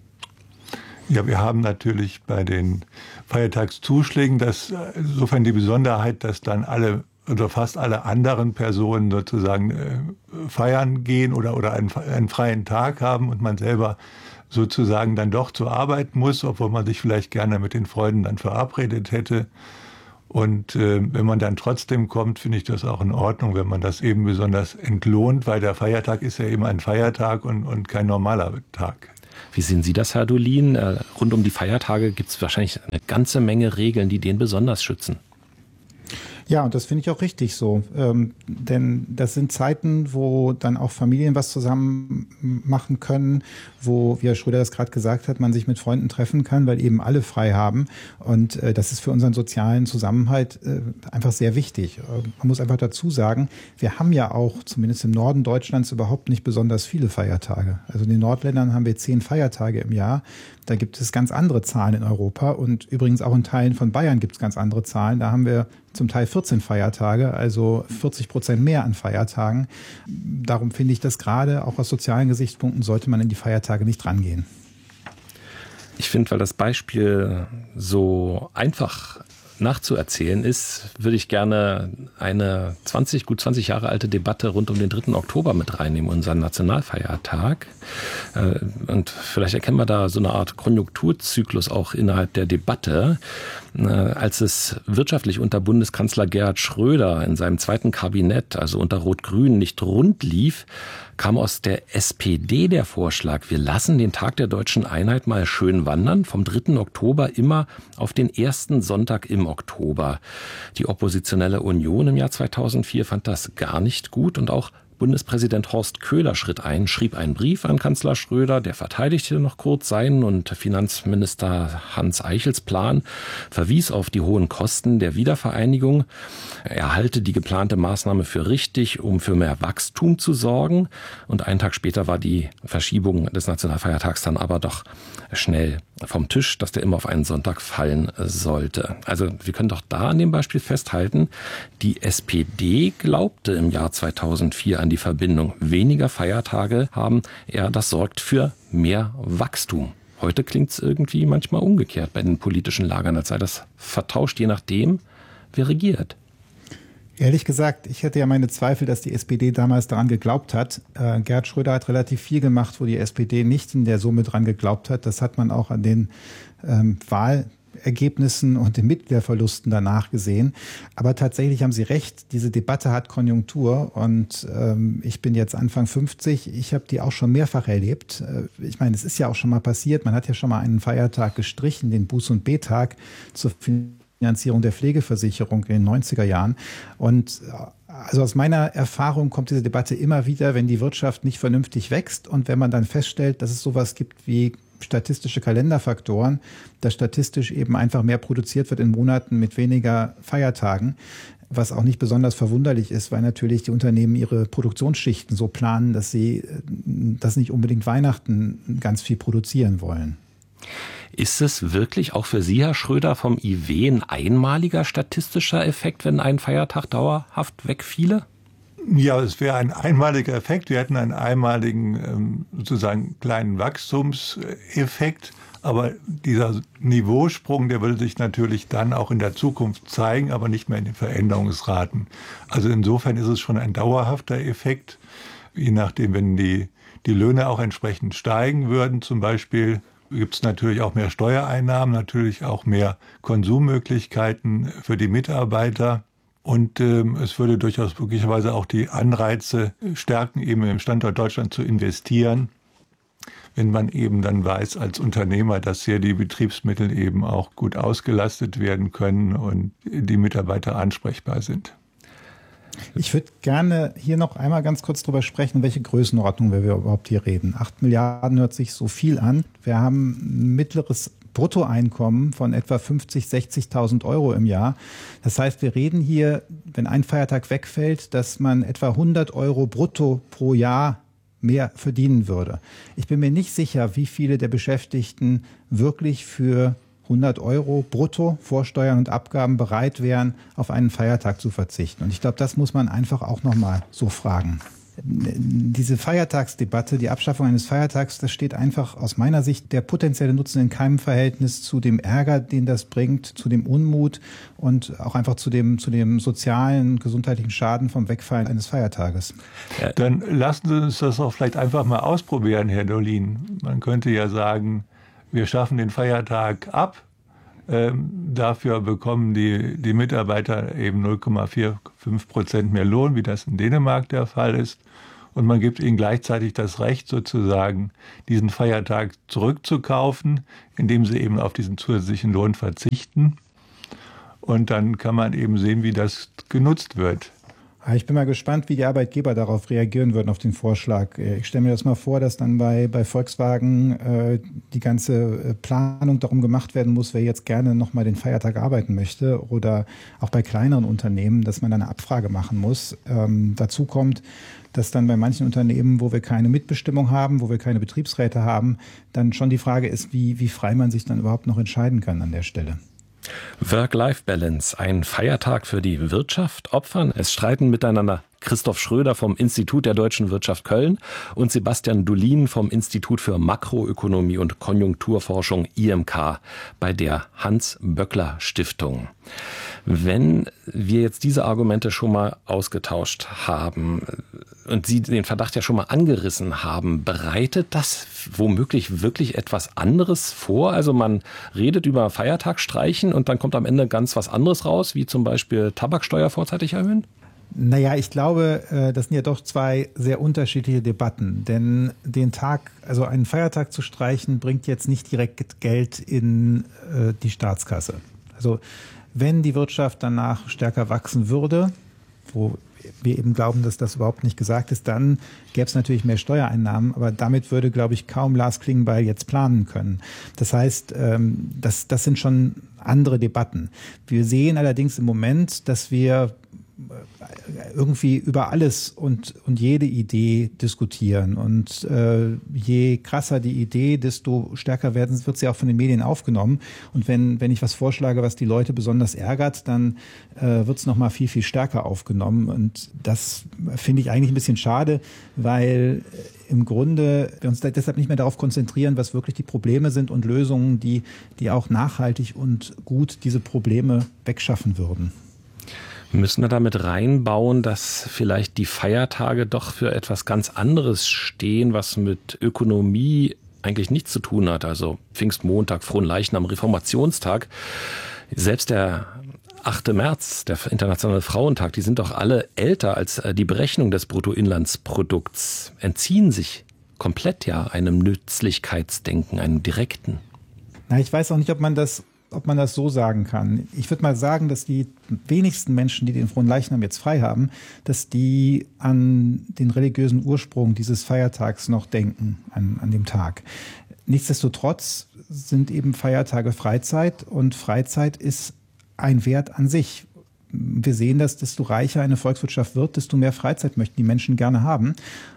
Ja, wir haben natürlich bei den Feiertagszuschlägen das, insofern die Besonderheit, dass dann alle oder fast alle anderen Personen sozusagen äh, feiern gehen oder, oder einen, einen freien Tag haben und man selber sozusagen dann doch zur Arbeit muss, obwohl man sich vielleicht gerne mit den Freunden dann verabredet hätte. Und äh, wenn man dann trotzdem kommt, finde ich das auch in Ordnung, wenn man das eben besonders entlohnt, weil der Feiertag ist ja eben ein Feiertag und, und kein normaler Tag. Wie sehen Sie das, Herr Dolin? Äh, rund um die Feiertage gibt es wahrscheinlich eine ganze Menge Regeln, die den besonders schützen. Ja, und das finde ich auch richtig so. Ähm, denn das sind Zeiten, wo dann auch Familien was zusammen machen können, wo, wie Herr Schröder das gerade gesagt hat, man sich mit Freunden treffen kann, weil eben alle frei haben. Und äh, das ist für unseren sozialen Zusammenhalt äh, einfach sehr wichtig. Äh, man muss einfach dazu sagen, wir haben ja auch, zumindest im Norden Deutschlands, überhaupt nicht besonders viele Feiertage. Also in den Nordländern haben wir zehn Feiertage im Jahr. Da gibt es ganz andere Zahlen in Europa und übrigens auch in Teilen von Bayern gibt es ganz andere Zahlen. Da haben wir zum Teil vierzehn Feiertage, also vierzig Prozent mehr an Feiertagen. Darum finde ich, dass gerade auch aus sozialen Gesichtspunkten sollte man in die Feiertage nicht rangehen. Ich finde, weil das Beispiel so einfach nachzuerzählen ist, würde ich gerne eine zwanzig, gut zwanzig Jahre alte Debatte rund um den dritten Oktober mit reinnehmen, unseren Nationalfeiertag. Und vielleicht erkennen wir da so eine Art Konjunkturzyklus auch innerhalb der Debatte. Als es wirtschaftlich unter Bundeskanzler Gerhard Schröder in seinem zweiten Kabinett, also unter Rot-Grün, nicht rund lief, kam aus der S P D der Vorschlag, wir lassen den Tag der deutschen Einheit mal schön wandern, vom dritten Oktober immer auf den ersten Sonntag im Oktober. Die oppositionelle Union im Jahr zweitausendvier fand das gar nicht gut und auch Bundespräsident Horst Köhler schritt ein, schrieb einen Brief an Kanzler Schröder, der verteidigte noch kurz seinen und Finanzminister Hans Eichels Plan, verwies auf die hohen Kosten der Wiedervereinigung. Er halte die geplante Maßnahme für richtig, um für mehr Wachstum zu sorgen. Und einen Tag später war die Verschiebung des Nationalfeiertags dann aber doch schnell vom Tisch, dass der immer auf einen Sonntag fallen sollte. Also wir können doch da an dem Beispiel festhalten, die S P D glaubte im Jahr zweitausendvier an die Verbindung weniger Feiertage haben. Ja, das sorgt für mehr Wachstum. Heute klingt es irgendwie manchmal umgekehrt bei den politischen Lagern, als sei das vertauscht, je nachdem, wer regiert. Ehrlich gesagt, ich hätte ja meine Zweifel, dass die S P D damals daran geglaubt hat. Äh, Gerhard Schröder hat relativ viel gemacht, wo die S P D nicht in der Summe dran geglaubt hat. Das hat man auch an den ähm, Wahlergebnissen und den Mitgliederverlusten danach gesehen. Aber tatsächlich haben Sie recht, diese Debatte hat Konjunktur und ähm, ich bin jetzt Anfang fünfzig. Ich habe die auch schon mehrfach erlebt. Äh, ich meine, es ist ja auch schon mal passiert. Man hat ja schon mal einen Feiertag gestrichen, den Buß- und B-Tag zur Fin- Finanzierung der Pflegeversicherung in den neunziger Jahren. Und also aus meiner Erfahrung kommt diese Debatte immer wieder, wenn die Wirtschaft nicht vernünftig wächst und wenn man dann feststellt, dass es sowas gibt wie statistische Kalenderfaktoren, dass statistisch eben einfach mehr produziert wird in Monaten mit weniger Feiertagen, was auch nicht besonders verwunderlich ist, weil natürlich die Unternehmen ihre Produktionsschichten so planen, dass sie das nicht unbedingt Weihnachten ganz viel produzieren wollen. Ist es wirklich auch für Sie, Herr Schröder, vom I W ein einmaliger statistischer Effekt, wenn ein Feiertag dauerhaft wegfiele? Ja, es wäre ein einmaliger Effekt. Wir hätten einen einmaligen sozusagen kleinen Wachstumseffekt. Aber dieser Niveausprung, der würde sich natürlich dann auch in der Zukunft zeigen, aber nicht mehr in den Veränderungsraten. Also insofern ist es schon ein dauerhafter Effekt. Je nachdem, wenn die, die Löhne auch entsprechend steigen würden, zum Beispiel, gibt es natürlich auch mehr Steuereinnahmen, natürlich auch mehr Konsummöglichkeiten für die Mitarbeiter. Und ähm, es würde durchaus möglicherweise auch die Anreize stärken, eben im Standort Deutschland zu investieren, wenn man eben dann weiß als Unternehmer, dass hier die Betriebsmittel eben auch gut ausgelastet werden können und die Mitarbeiter ansprechbar sind. Ich würde gerne hier noch einmal ganz kurz drüber sprechen, welche Größenordnung wir überhaupt hier reden. Acht Milliarden hört sich so viel an. Wir haben ein mittleres Bruttoeinkommen von etwa fünfzig, sechzigtausend Euro im Jahr. Das heißt, wir reden hier, wenn ein Feiertag wegfällt, dass man etwa hundert Euro brutto pro Jahr mehr verdienen würde. Ich bin mir nicht sicher, wie viele der Beschäftigten wirklich für hundert Euro brutto vor Steuern und Abgaben bereit wären, auf einen Feiertag zu verzichten. Und ich glaube, das muss man einfach auch nochmal so fragen. Diese Feiertagsdebatte, die Abschaffung eines Feiertags, das steht einfach aus meiner Sicht der potenzielle Nutzen in keinem Verhältnis zu dem Ärger, den das bringt, zu dem Unmut und auch einfach zu dem, zu dem sozialen, gesundheitlichen Schaden vom Wegfallen eines Feiertages. Dann lassen Sie uns das auch vielleicht einfach mal ausprobieren, Herr Dolin. Man könnte ja sagen, wir schaffen den Feiertag ab, Ähm, dafür bekommen die, die Mitarbeiter eben null Komma fünfundvierzig Prozent mehr Lohn, wie das in Dänemark der Fall ist. Und man gibt ihnen gleichzeitig das Recht, sozusagen diesen Feiertag zurückzukaufen, indem sie eben auf diesen zusätzlichen Lohn verzichten. Und dann kann man eben sehen, wie das genutzt wird. Ich bin mal gespannt, wie die Arbeitgeber darauf reagieren würden, auf den Vorschlag. Ich stelle mir das mal vor, dass dann bei, bei Volkswagen äh, die ganze Planung darum gemacht werden muss, wer jetzt gerne nochmal den Feiertag arbeiten möchte. Oder auch bei kleineren Unternehmen, dass man eine Abfrage machen muss. Ähm, dazu kommt, dass dann bei manchen Unternehmen, wo wir keine Mitbestimmung haben, wo wir keine Betriebsräte haben, dann schon die Frage ist, wie, wie frei man sich dann überhaupt noch entscheiden kann an der Stelle. Work-Life-Balance, ein Feiertag für die Wirtschaft opfern. Es streiten miteinander Christoph Schröder vom Institut der Deutschen Wirtschaft Köln und Sebastian Dulin vom Institut für Makroökonomie und Konjunkturforschung I M K bei der Hans-Böckler-Stiftung. Wenn wir jetzt diese Argumente schon mal ausgetauscht haben und Sie den Verdacht ja schon mal angerissen haben, bereitet das womöglich wirklich etwas anderes vor? Also man redet über Feiertag streichen und dann kommt am Ende ganz was anderes raus, wie zum Beispiel Tabaksteuer vorzeitig erhöhen? Naja, ich glaube, das sind ja doch zwei sehr unterschiedliche Debatten. Denn den Tag, also einen Feiertag zu streichen, bringt jetzt nicht direkt Geld in äh, die Staatskasse. Also wenn die Wirtschaft danach stärker wachsen würde, wo wir eben glauben, dass das überhaupt nicht gesagt ist, dann gäbe es natürlich mehr Steuereinnahmen. Aber damit würde, glaube ich, kaum Lars Klingbeil jetzt planen können. Das heißt, ähm, das, das sind schon andere Debatten. Wir sehen allerdings im Moment, dass wir irgendwie über alles und, und jede Idee diskutieren. Und äh, je krasser die Idee, desto stärker werden, wird sie auch von den Medien aufgenommen. Und wenn, wenn ich was vorschlage, was die Leute besonders ärgert, dann äh, wird es nochmal viel, viel stärker aufgenommen. Und das finde ich eigentlich ein bisschen schade, weil im Grunde wir uns deshalb nicht mehr darauf konzentrieren, was wirklich die Probleme sind und Lösungen, die, die auch nachhaltig und gut diese Probleme wegschaffen würden. Müssen wir damit reinbauen, dass vielleicht die Feiertage doch für etwas ganz anderes stehen, was mit Ökonomie eigentlich nichts zu tun hat? Also Pfingstmontag, Fronleichnam, Reformationstag. Selbst der achte März, der Internationale Frauentag, die sind doch alle älter als die Berechnung des Bruttoinlandsprodukts, entziehen sich komplett ja einem Nützlichkeitsdenken, einem direkten. Na, ich weiß auch nicht, ob man das ob man das so sagen kann. Ich würde mal sagen, dass die wenigsten Menschen, die den Fronleichnam jetzt frei haben, dass die an den religiösen Ursprung dieses Feiertags noch denken, an, an dem Tag. Nichtsdestotrotz sind eben Feiertage Freizeit und Freizeit ist ein Wert an sich. Wir sehen, dass desto reicher eine Volkswirtschaft wird, desto mehr Freizeit möchten die Menschen gerne haben.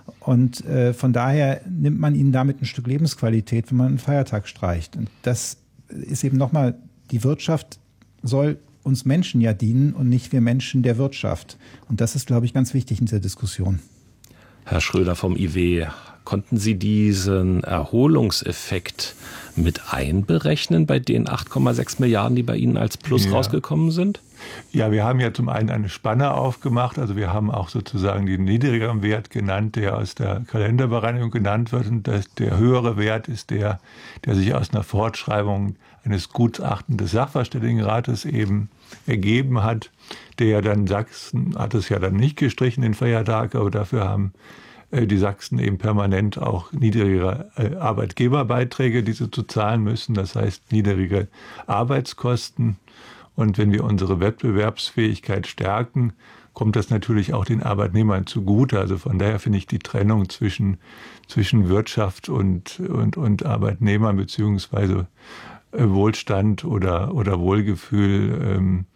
Und äh, von daher nimmt man ihnen damit ein Stück Lebensqualität, wenn man einen Feiertag streicht. Und das ist eben nochmal, die Wirtschaft soll uns Menschen ja dienen und nicht wir Menschen der Wirtschaft. Und das ist, glaube ich, ganz wichtig in dieser Diskussion. Herr Schröder vom I W, konnten Sie diesen Erholungseffekt mit einberechnen bei den acht Komma sechs Milliarden, die bei Ihnen als Plus ja. rausgekommen sind? Ja, wir haben ja zum einen eine Spanne aufgemacht, also wir haben auch sozusagen den niedrigeren Wert genannt, der aus der Kalenderbereinigung genannt wird, und das, der höhere Wert ist der, der sich aus einer Fortschreibung eines Gutachtens des Sachverständigenrates eben ergeben hat, der ja dann Sachsen hat es ja dann nicht gestrichen, den Feiertag, aber dafür haben äh, die Sachsen eben permanent auch niedrigere äh, Arbeitgeberbeiträge, die sie zu zahlen müssen, das heißt niedrige Arbeitskosten. Und wenn wir unsere Wettbewerbsfähigkeit stärken, kommt das natürlich auch den Arbeitnehmern zugute. Also von daher finde ich die Trennung zwischen, zwischen Wirtschaft und, und, und Arbeitnehmern beziehungsweise Wohlstand oder, oder Wohlgefühl ähm,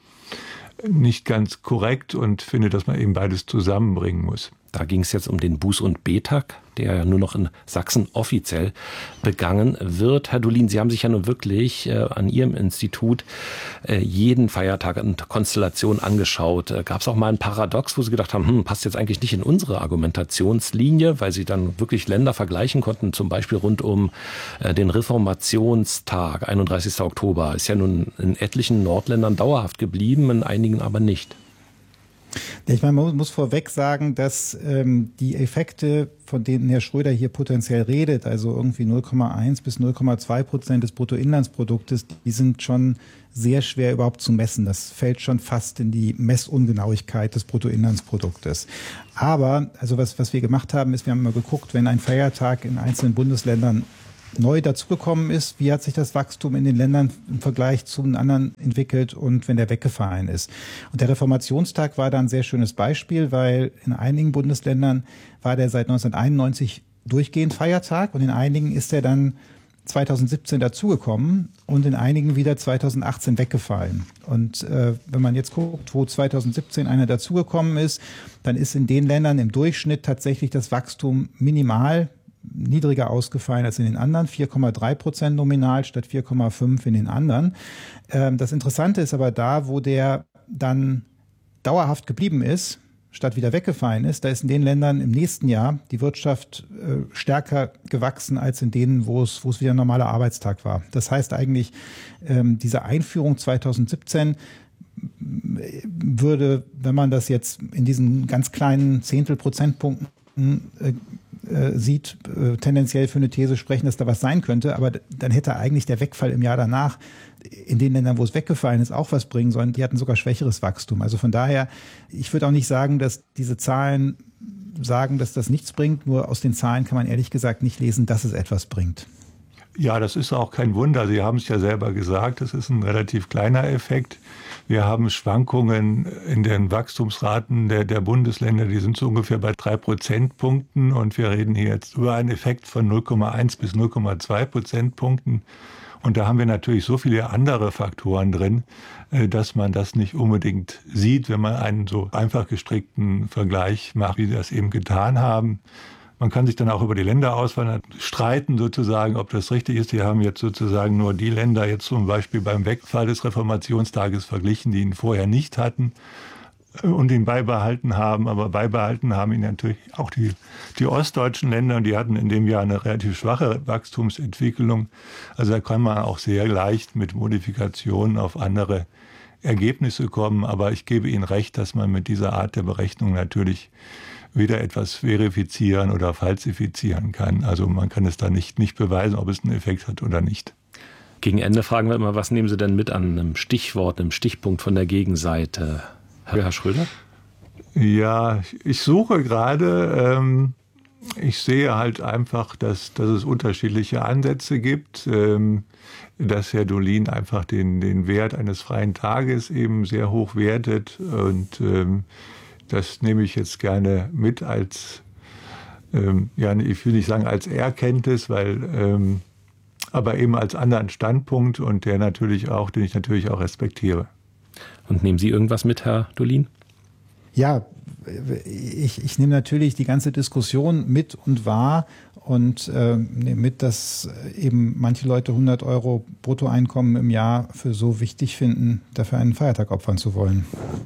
nicht ganz korrekt und finde, dass man eben beides zusammenbringen muss. Da ging es jetzt um den Buß- und B-Tag, der ja nur noch in Sachsen offiziell begangen wird. Herr Dulin, Sie haben sich ja nun wirklich äh, an Ihrem Institut äh, jeden Feiertag und Konstellation angeschaut. Äh, Gab es auch mal ein Paradox, wo Sie gedacht haben, hm, passt jetzt eigentlich nicht in unsere Argumentationslinie, weil Sie dann wirklich Länder vergleichen konnten, zum Beispiel rund um äh, den Reformationstag, einunddreißigsten Oktober. Ist ja nun in etlichen Nordländern dauerhaft geblieben, in einigen aber nicht. Ich meine, man muss vorweg sagen, dass ähm, die Effekte, von denen Herr Schröder hier potenziell redet, also irgendwie null Komma eins bis null Komma zwei Prozent des Bruttoinlandsproduktes, die sind schon sehr schwer überhaupt zu messen. Das fällt schon fast in die Messungenauigkeit des Bruttoinlandsproduktes. Aber, also was, was wir gemacht haben, ist, wir haben mal geguckt, wenn ein Feiertag in einzelnen Bundesländern neu dazugekommen ist, wie hat sich das Wachstum in den Ländern im Vergleich zu den anderen entwickelt und wenn der weggefallen ist. Und der Reformationstag war da ein sehr schönes Beispiel, weil in einigen Bundesländern war der seit neunzehnhunderteinundneunzig durchgehend Feiertag und in einigen ist er dann zweitausendsiebzehn dazugekommen und in einigen wieder zweitausendachtzehn weggefallen. Und äh, wenn man jetzt guckt, wo zweitausendsiebzehn einer dazugekommen ist, dann ist in den Ländern im Durchschnitt tatsächlich das Wachstum minimal niedriger ausgefallen als in den anderen, vier Komma drei Prozent nominal statt vier Komma fünf in den anderen. Ähm, das Interessante ist aber da, wo der dann dauerhaft geblieben ist, statt wieder weggefallen ist, da ist in den Ländern im nächsten Jahr die Wirtschaft äh, stärker gewachsen als in denen, wo es, wo es wieder ein normaler Arbeitstag war. Das heißt eigentlich, ähm, diese Einführung zweitausendsiebzehn würde, wenn man das jetzt in diesen ganz kleinen Zehntelprozentpunkten äh, sieht, äh, tendenziell für eine These sprechen, dass da was sein könnte, aber dann hätte eigentlich der Wegfall im Jahr danach in den Ländern, wo es weggefallen ist, auch was bringen sollen. Die hatten sogar schwächeres Wachstum. Also von daher, ich würde auch nicht sagen, dass diese Zahlen sagen, dass das nichts bringt, nur aus den Zahlen kann man ehrlich gesagt nicht lesen, dass es etwas bringt. Ja, das ist auch kein Wunder. Sie haben es ja selber gesagt, das ist ein relativ kleiner Effekt. Wir haben Schwankungen in den Wachstumsraten der, der Bundesländer, die sind so ungefähr bei drei Prozentpunkten. Und wir reden hier jetzt über einen Effekt von null Komma eins bis null Komma zwei Prozentpunkten. Und da haben wir natürlich so viele andere Faktoren drin, dass man das nicht unbedingt sieht, wenn man einen so einfach gestrickten Vergleich macht, wie wir das eben getan haben. Man kann sich dann auch über die Länderauswahl streiten, sozusagen, ob das richtig ist. Wir haben jetzt sozusagen nur die Länder jetzt zum Beispiel beim Wegfall des Reformationstages verglichen, die ihn vorher nicht hatten und ihn beibehalten haben. Aber beibehalten haben ihn natürlich auch die, die ostdeutschen Länder, und die hatten in dem Jahr eine relativ schwache Wachstumsentwicklung. Also da kann man auch sehr leicht mit Modifikationen auf andere Ergebnisse kommen. Aber ich gebe Ihnen recht, dass man mit dieser Art der Berechnung natürlich weder etwas verifizieren oder falsifizieren kann. Also man kann es da nicht, nicht beweisen, ob es einen Effekt hat oder nicht. Gegen Ende fragen wir immer, was nehmen Sie denn mit an einem Stichwort, einem Stichpunkt von der Gegenseite? Herr Schröder? Ja, ich suche gerade, ähm, ich sehe halt einfach, dass, dass es unterschiedliche Ansätze gibt, ähm, dass Herr Dolin einfach den, den Wert eines freien Tages eben sehr hoch wertet, und ähm, das nehme ich jetzt gerne mit als, ähm, ja, ich will nicht sagen als Erkenntnis, weil, ähm, aber eben als anderen Standpunkt, und der natürlich auch, den ich natürlich auch respektiere. Und nehmen Sie irgendwas mit, Herr Dolin? Ja, ich, ich nehme natürlich die ganze Diskussion mit und wahr und äh, nehme mit, dass eben manche Leute hundert Euro Bruttoeinkommen im Jahr für so wichtig finden, dafür einen Feiertag opfern zu wollen.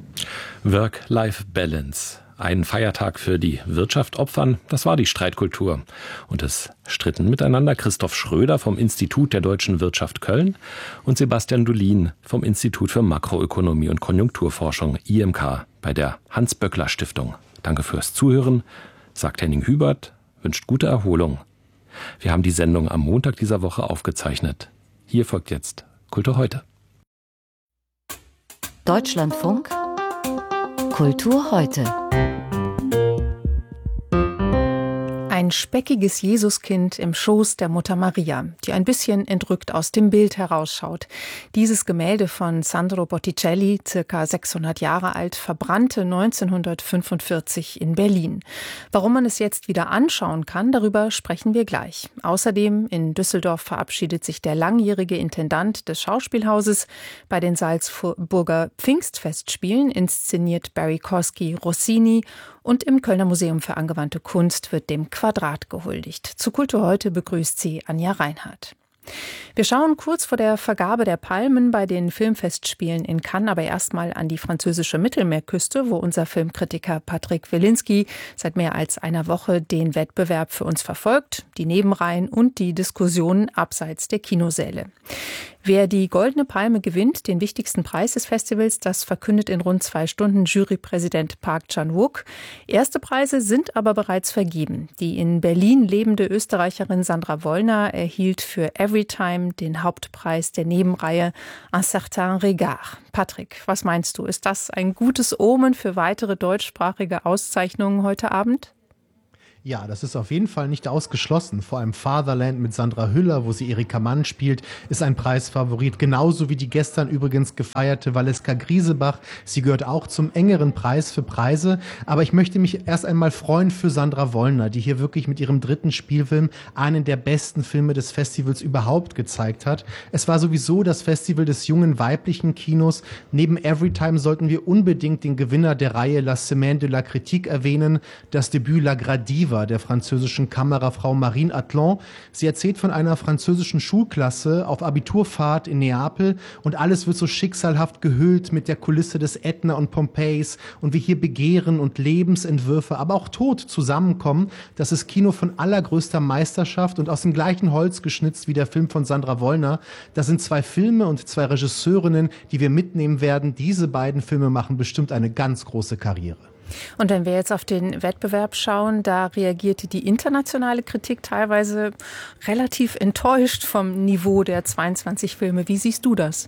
Work-Life-Balance. Einen Feiertag für die Wirtschaft opfern, das war die Streitkultur. Und es stritten miteinander Christoph Schröder vom Institut der Deutschen Wirtschaft Köln und Sebastian Dolin vom Institut für Makroökonomie und Konjunkturforschung I M K bei der Hans-Böckler-Stiftung. Danke fürs Zuhören, sagt Henning Hubert, wünscht gute Erholung. Wir haben die Sendung am Montag dieser Woche aufgezeichnet. Hier folgt jetzt Kultur heute. Deutschlandfunk Kultur heute. Ein speckiges Jesuskind im Schoß der Mutter Maria, die ein bisschen entrückt aus dem Bild herausschaut. Dieses Gemälde von Sandro Botticelli, circa sechshundert Jahre alt, verbrannte neunzehnhundertfünfundvierzig in Berlin. Warum man es jetzt wieder anschauen kann, darüber sprechen wir gleich. Außerdem in Düsseldorf verabschiedet sich der langjährige Intendant des Schauspielhauses. Bei den Salzburger Pfingstfestspielen inszeniert Barry Kosky Rossini. Und im Kölner Museum für angewandte Kunst wird dem Quadrat gehuldigt. Zu Kultur heute begrüßt sie Anja Reinhardt. Wir schauen kurz vor der Vergabe der Palmen bei den Filmfestspielen in Cannes, aber erstmal an die französische Mittelmeerküste, wo unser Filmkritiker Patrick Wilinski seit mehr als einer Woche den Wettbewerb für uns verfolgt, die Nebenreihen und die Diskussionen abseits der Kinosäle. Wer die Goldene Palme gewinnt, den wichtigsten Preis des Festivals, das verkündet in rund zwei Stunden Jurypräsident Park Chan-wook. Erste Preise sind aber bereits vergeben. Die in Berlin lebende Österreicherin Sandra Wollner erhielt für Everytime den Hauptpreis der Nebenreihe Un certain regard. Patrick, was meinst du? Ist das ein gutes Omen für weitere deutschsprachige Auszeichnungen heute Abend? Ja, das ist auf jeden Fall nicht ausgeschlossen. Vor allem Fatherland mit Sandra Hüller, wo sie Erika Mann spielt, ist ein Preisfavorit. Genauso wie die gestern übrigens gefeierte Valeska Griesebach. Sie gehört auch zum engeren Preis für Preise. Aber ich möchte mich erst einmal freuen für Sandra Wollner, die hier wirklich mit ihrem dritten Spielfilm einen der besten Filme des Festivals überhaupt gezeigt hat. Es war sowieso das Festival des jungen weiblichen Kinos. Neben Everytime sollten wir unbedingt den Gewinner der Reihe La Semaine de la Critique erwähnen, das Debüt La Gradiva der französischen Kamerafrau Marine Atlan. Sie erzählt von einer französischen Schulklasse auf Abiturfahrt in Neapel und alles wird so schicksalhaft gehüllt mit der Kulisse des Ätna und Pompeis und wie hier Begehren und Lebensentwürfe, aber auch Tod zusammenkommen. Das ist Kino von allergrößter Meisterschaft und aus dem gleichen Holz geschnitzt wie der Film von Sandra Wollner. Das sind zwei Filme und zwei Regisseurinnen, die wir mitnehmen werden. Diese beiden Filme machen bestimmt eine ganz große Karriere. Und wenn wir jetzt auf den Wettbewerb schauen, da reagierte die internationale Kritik teilweise relativ enttäuscht vom Niveau der zweiundzwanzig Filme. Wie siehst du das?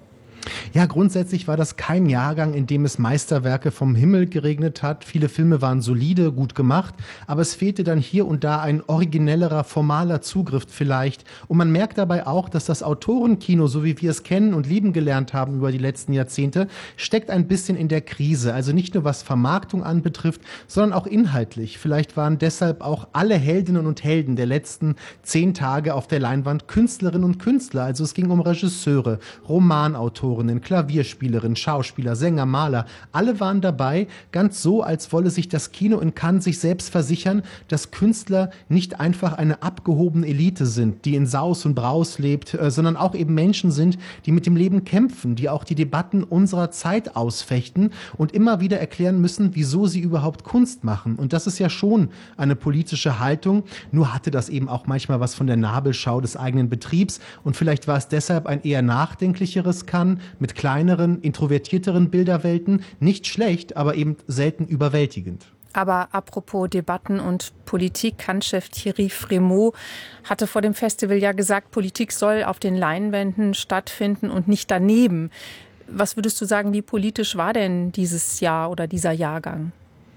Ja, grundsätzlich war das kein Jahrgang, in dem es Meisterwerke vom Himmel geregnet hat. Viele Filme waren solide, gut gemacht, aber es fehlte dann hier und da ein originellerer, formaler Zugriff vielleicht. Und man merkt dabei auch, dass das Autorenkino, so wie wir es kennen und lieben gelernt haben über die letzten Jahrzehnte, steckt ein bisschen in der Krise. Also nicht nur was Vermarktung anbetrifft, sondern auch inhaltlich. Vielleicht waren deshalb auch alle Heldinnen und Helden der letzten zehn Tage auf der Leinwand Künstlerinnen und Künstler. Also es ging um Regisseure, Romanautoren, Klavierspielerin, Schauspieler, Sänger, Maler, alle waren dabei, ganz so, als wolle sich das Kino in Cannes sich selbst versichern, dass Künstler nicht einfach eine abgehobene Elite sind, die in Saus und Braus lebt, äh, sondern auch eben Menschen sind, die mit dem Leben kämpfen, die auch die Debatten unserer Zeit ausfechten und immer wieder erklären müssen, wieso sie überhaupt Kunst machen. Und das ist ja schon eine politische Haltung, nur hatte das eben auch manchmal was von der Nabelschau des eigenen Betriebs und vielleicht war es deshalb ein eher nachdenklicheres Cannes, mit kleineren, introvertierteren Bilderwelten. Nicht schlecht, aber eben selten überwältigend. Aber apropos Debatten und Politik, Cannes-Chef Thierry Frémaux hatte vor dem Festival ja gesagt, Politik soll auf den Leinwänden stattfinden und nicht daneben. Was würdest du sagen, wie politisch war denn dieses Jahr oder dieser Jahrgang?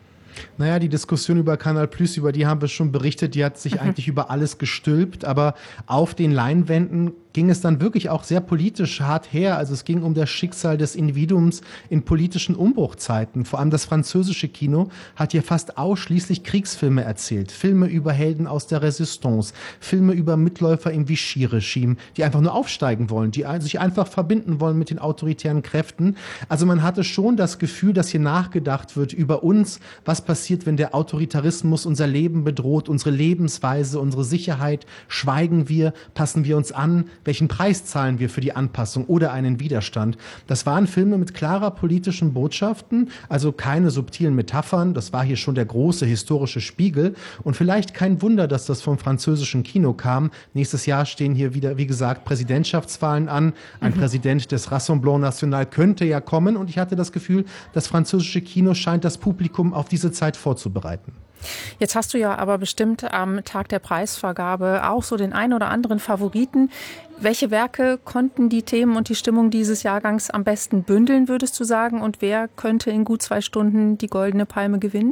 Naja, die Diskussion über Canal Plus, über die haben wir schon berichtet, die hat sich mhm. eigentlich über alles gestülpt, aber auf den Leinwänden ging es dann wirklich auch sehr politisch hart her. Also es ging um das Schicksal des Individuums in politischen Umbruchzeiten. Vor allem das französische Kino hat hier fast ausschließlich Kriegsfilme erzählt. Filme über Helden aus der Resistance, Filme über Mitläufer im Vichy-Regime, die einfach nur aufsteigen wollen, die sich einfach verbinden wollen mit den autoritären Kräften. Also man hatte schon das Gefühl, dass hier nachgedacht wird über uns, was passiert, wenn der Autoritarismus unser Leben bedroht, unsere Lebensweise, unsere Sicherheit. Schweigen wir, passen wir uns an? Welchen Preis zahlen wir für die Anpassung oder einen Widerstand? Das waren Filme mit klarer politischen Botschaften, also keine subtilen Metaphern. Das war hier schon der große historische Spiegel. Und vielleicht kein Wunder, dass das vom französischen Kino kam. Nächstes Jahr stehen hier wieder, wie gesagt, Präsidentschaftswahlen an. Ein mhm. Präsident des Rassemblement National könnte ja kommen. Und ich hatte das Gefühl, das französische Kino scheint das Publikum auf diese Zeit vorzubereiten. Jetzt hast du ja aber bestimmt am Tag der Preisvergabe auch so den einen oder anderen Favoriten. Welche Werke konnten die Themen und die Stimmung dieses Jahrgangs am besten bündeln, würdest du sagen? Und wer könnte in gut zwei Stunden die Goldene Palme gewinnen?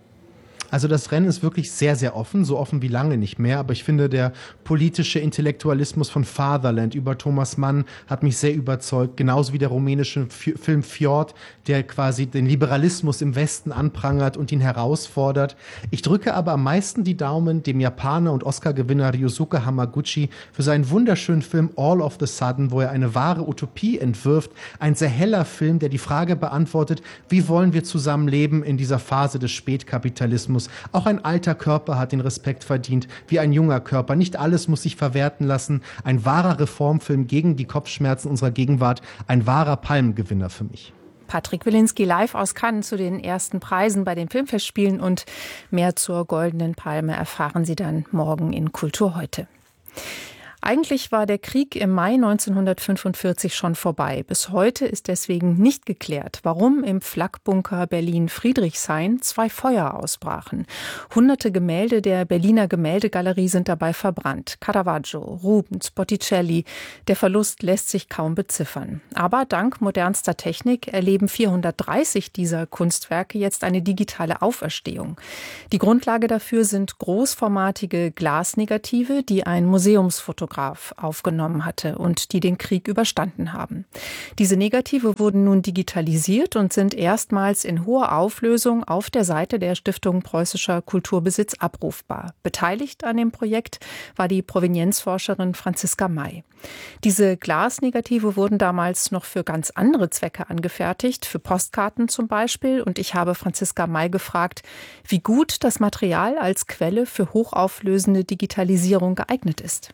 Also das Rennen ist wirklich sehr, sehr offen, so offen wie lange nicht mehr. Aber ich finde, der politische Intellektualismus von Fatherland über Thomas Mann hat mich sehr überzeugt. Genauso wie der rumänische Film Fjord, der quasi den Liberalismus im Westen anprangert und ihn herausfordert. Ich drücke aber am meisten die Daumen dem Japaner und Oscar-Gewinner Ryosuke Hamaguchi für seinen wunderschönen Film All of the Sudden, wo er eine wahre Utopie entwirft. Ein sehr heller Film, der die Frage beantwortet, wie wollen wir zusammenleben in dieser Phase des Spätkapitalismus. Auch ein alter Körper hat den Respekt verdient, wie ein junger Körper. Nicht alles muss sich verwerten lassen. Ein wahrer Reformfilm gegen die Kopfschmerzen unserer Gegenwart. Ein wahrer Palmengewinner für mich. Patrick Wilinski live aus Cannes zu den ersten Preisen bei den Filmfestspielen und mehr zur Goldenen Palme erfahren Sie dann morgen in Kultur heute. Eigentlich war der Krieg im Mai neunzehnhundertfünfundvierzig schon vorbei. Bis heute ist deswegen nicht geklärt, warum im Flakbunker Berlin-Friedrichshain zwei Feuer ausbrachen. Hunderte Gemälde der Berliner Gemäldegalerie sind dabei verbrannt. Caravaggio, Rubens, Botticelli. Der Verlust lässt sich kaum beziffern. Aber dank modernster Technik erleben vierhundertdreißig dieser Kunstwerke jetzt eine digitale Auferstehung. Die Grundlage dafür sind großformatige Glasnegative, die ein Museumsfotograf aufgenommen hatte und die den Krieg überstanden haben. Diese Negative wurden nun digitalisiert und sind erstmals in hoher Auflösung auf der Seite der Stiftung Preußischer Kulturbesitz abrufbar. Beteiligt an dem Projekt war die Provenienzforscherin Franziska May. Diese Glasnegative wurden damals noch für ganz andere Zwecke angefertigt, für Postkarten zum Beispiel. Und ich habe Franziska May gefragt, wie gut das Material als Quelle für hochauflösende Digitalisierung geeignet ist.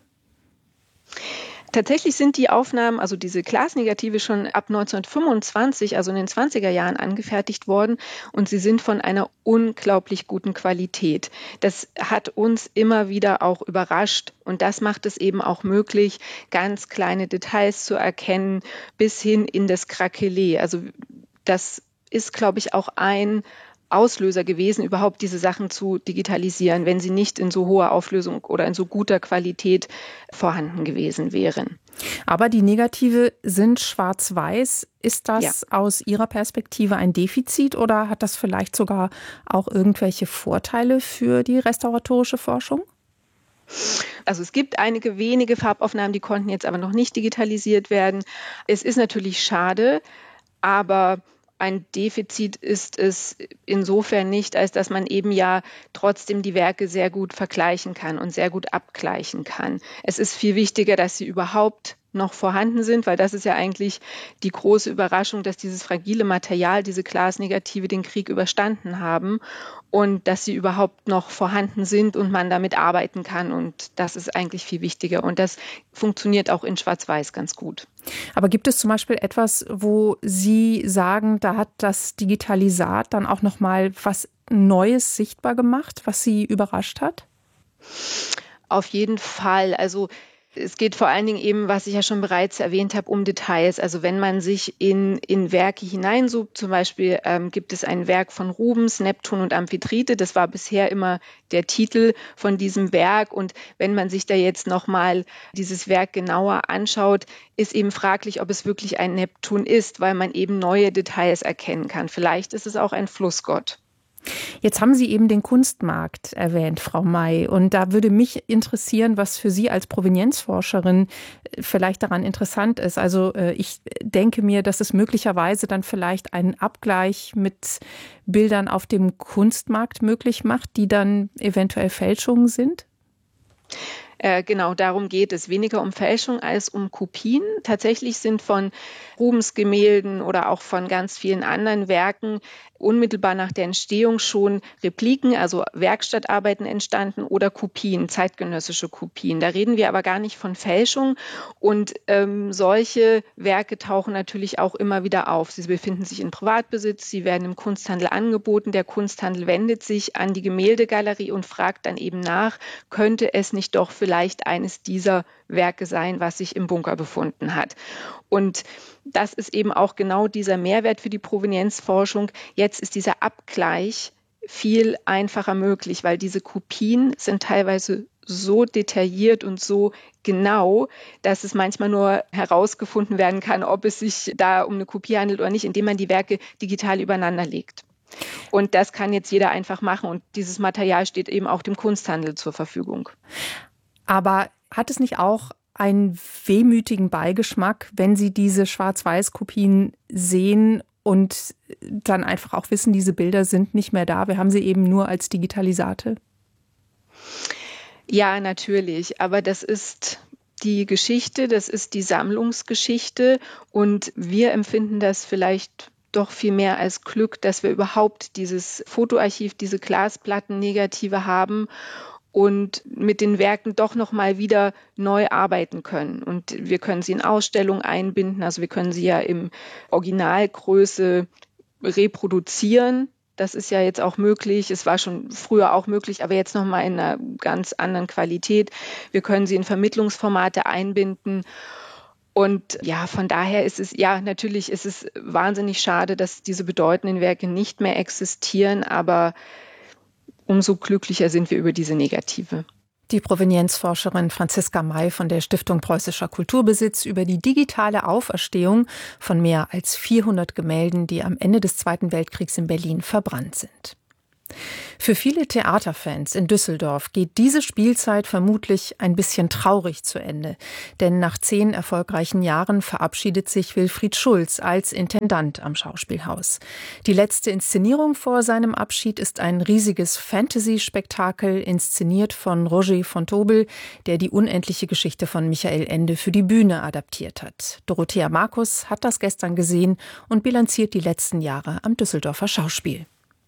Tatsächlich sind die Aufnahmen, also diese Glasnegative, schon ab neunzehnhundertfünfundzwanzig, also in den zwanziger Jahren, angefertigt worden und sie sind von einer unglaublich guten Qualität. Das hat uns immer wieder auch überrascht und das macht es eben auch möglich, ganz kleine Details zu erkennen, bis hin in das Krakelé. Also das ist, glaube ich, auch ein Auslöser gewesen, überhaupt diese Sachen zu digitalisieren, wenn sie nicht in so hoher Auflösung oder in so guter Qualität vorhanden gewesen wären. Aber die Negative sind schwarz-weiß. Ist das ja aus Ihrer Perspektive ein Defizit oder hat das vielleicht sogar auch irgendwelche Vorteile für die restauratorische Forschung? Also es gibt einige wenige Farbaufnahmen, die konnten jetzt aber noch nicht digitalisiert werden. Es ist natürlich schade, aber ein Defizit ist es insofern nicht, als dass man eben ja trotzdem die Werke sehr gut vergleichen kann und sehr gut abgleichen kann. Es ist viel wichtiger, dass sie überhaupt noch vorhanden sind, weil das ist ja eigentlich die große Überraschung, dass dieses fragile Material, diese Glasnegative, den Krieg überstanden haben und dass sie überhaupt noch vorhanden sind und man damit arbeiten kann. Und das ist eigentlich viel wichtiger. Und das funktioniert auch in Schwarz-Weiß ganz gut. Aber gibt es zum Beispiel etwas, wo Sie sagen, da hat das Digitalisat dann auch noch mal was Neues sichtbar gemacht, was Sie überrascht hat? Auf jeden Fall. Also es geht vor allen Dingen eben, was ich ja schon bereits erwähnt habe, um Details. Also wenn man sich in, in Werke hineinsucht, zum Beispiel ähm, gibt es ein Werk von Rubens, Neptun und Amphitrite. Das war bisher immer der Titel von diesem Werk. Und wenn man sich da jetzt nochmal dieses Werk genauer anschaut, ist eben fraglich, ob es wirklich ein Neptun ist, weil man eben neue Details erkennen kann. Vielleicht ist es auch ein Flussgott. Jetzt haben Sie eben den Kunstmarkt erwähnt, Frau May. Und da würde mich interessieren, was für Sie als Provenienzforscherin vielleicht daran interessant ist. Also ich denke mir, dass es möglicherweise dann vielleicht einen Abgleich mit Bildern auf dem Kunstmarkt möglich macht, die dann eventuell Fälschungen sind. Genau, darum geht es. Weniger um Fälschung als um Kopien. Tatsächlich sind von Rubens Gemälden oder auch von ganz vielen anderen Werken unmittelbar nach der Entstehung schon Repliken, also Werkstattarbeiten entstanden oder Kopien, zeitgenössische Kopien. Da reden wir aber gar nicht von Fälschung. Und ähm, solche Werke tauchen natürlich auch immer wieder auf. Sie befinden sich in Privatbesitz, sie werden im Kunsthandel angeboten. Der Kunsthandel wendet sich an die Gemäldegalerie und fragt dann eben nach, könnte es nicht doch vielleicht eines dieser Werke sein, was sich im Bunker befunden hat. Und das ist eben auch genau dieser Mehrwert für die Provenienzforschung. Jetzt ist dieser Abgleich viel einfacher möglich, weil diese Kopien sind teilweise so detailliert und so genau, dass es manchmal nur herausgefunden werden kann, ob es sich da um eine Kopie handelt oder nicht, indem man die Werke digital übereinander legt. Und das kann jetzt jeder einfach machen und dieses Material steht eben auch dem Kunsthandel zur Verfügung. Aber hat es nicht auch einen wehmütigen Beigeschmack, wenn Sie diese Schwarz-Weiß-Kopien sehen und dann einfach auch wissen, diese Bilder sind nicht mehr da? Wir haben sie eben nur als Digitalisate. Ja, natürlich. Aber das ist die Geschichte, das ist die Sammlungsgeschichte und wir empfinden das vielleicht doch viel mehr als Glück, dass wir überhaupt dieses Fotoarchiv, diese Glasplatten-Negative haben und mit den Werken doch noch mal wieder neu arbeiten können. Und wir können sie in Ausstellungen einbinden, also wir können sie ja im Originalgröße reproduzieren Das ist ja jetzt auch möglich. Es war schon früher auch möglich, aber jetzt nochmal in einer ganz anderen Qualität. Wir können sie in Vermittlungsformate einbinden. Und ja, von daher ist es, ja, natürlich ist es wahnsinnig schade, dass diese bedeutenden Werke nicht mehr existieren, aber umso glücklicher sind wir über diese Negative. Die Provenienzforscherin Franziska May von der Stiftung Preußischer Kulturbesitz über die digitale Auferstehung von mehr als vierhundert Gemälden, die am Ende des Zweiten Weltkriegs in Berlin verbrannt sind. Für viele Theaterfans in Düsseldorf geht diese Spielzeit vermutlich ein bisschen traurig zu Ende. Denn nach zehn erfolgreichen Jahren verabschiedet sich Wilfried Schulz als Intendant am Schauspielhaus. Die letzte Inszenierung vor seinem Abschied ist ein riesiges Fantasy-Spektakel, inszeniert von Roger von Tobel, der die unendliche Geschichte von Michael Ende für die Bühne adaptiert hat. Dorothea Markus hat das gestern gesehen und bilanziert die letzten Jahre am Düsseldorfer Schauspiel.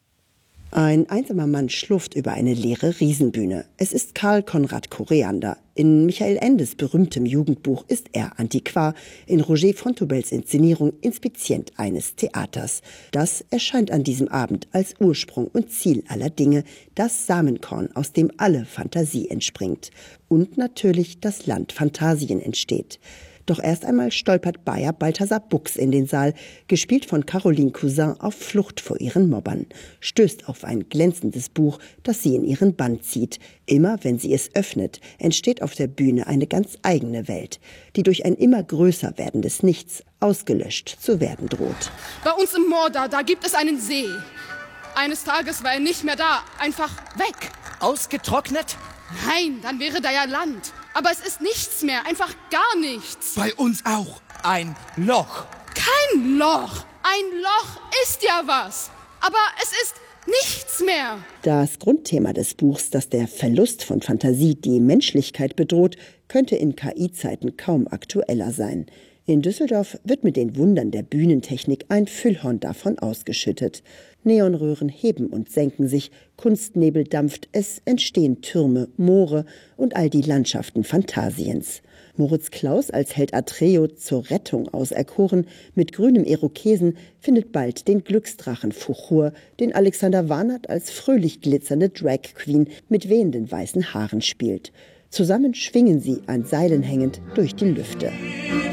Ein einsamer Mann schlurft über eine leere Riesenbühne. Es ist Karl Konrad Koreander. In Michael Endes berühmtem Jugendbuch ist er Antiquar, in Roger von Tobels Inszenierung Inspizient eines Theaters. Das erscheint an diesem Abend als Ursprung und Ziel aller Dinge, das Samenkorn, aus dem alle Fantasie entspringt. Und natürlich das Land Phantasien entsteht. Doch erst einmal stolpert Bayer Balthasar Buchs in den Saal, gespielt von Caroline Cousin auf Flucht vor ihren Mobbern, stößt auf ein glänzendes Buch, das sie in ihren Bann zieht. Immer wenn sie es öffnet, entsteht auf der Bühne eine ganz eigene Welt, die durch ein immer größer werdendes Nichts ausgelöscht zu werden droht. Bei uns im Morda, da gibt es einen See. Eines Tages war er nicht mehr da, einfach weg. Ausgetrocknet? Nein, dann wäre da ja Land. Aber es ist nichts mehr, einfach gar nichts. Bei uns auch. Ein Loch. Kein Loch. Ein Loch ist ja was. Aber es ist nichts mehr. Das Grundthema des Buchs, dass der Verlust von Fantasie die Menschlichkeit bedroht, könnte in K I-Zeiten kaum aktueller sein. In Düsseldorf wird mit den Wundern der Bühnentechnik ein Füllhorn davon ausgeschüttet. Neonröhren heben und senken sich, Kunstnebel dampft, es entstehen Türme, Moore und all die Landschaften Phantasiens. Moritz Klaus als Held Atreo zur Rettung auserkoren, mit grünem Irokesen, findet bald den Glücksdrachen Fuchur, den Alexander Warnert als fröhlich glitzernde Drag Queen mit wehenden weißen Haaren spielt. Zusammen schwingen sie, an Seilen hängend, durch die Lüfte.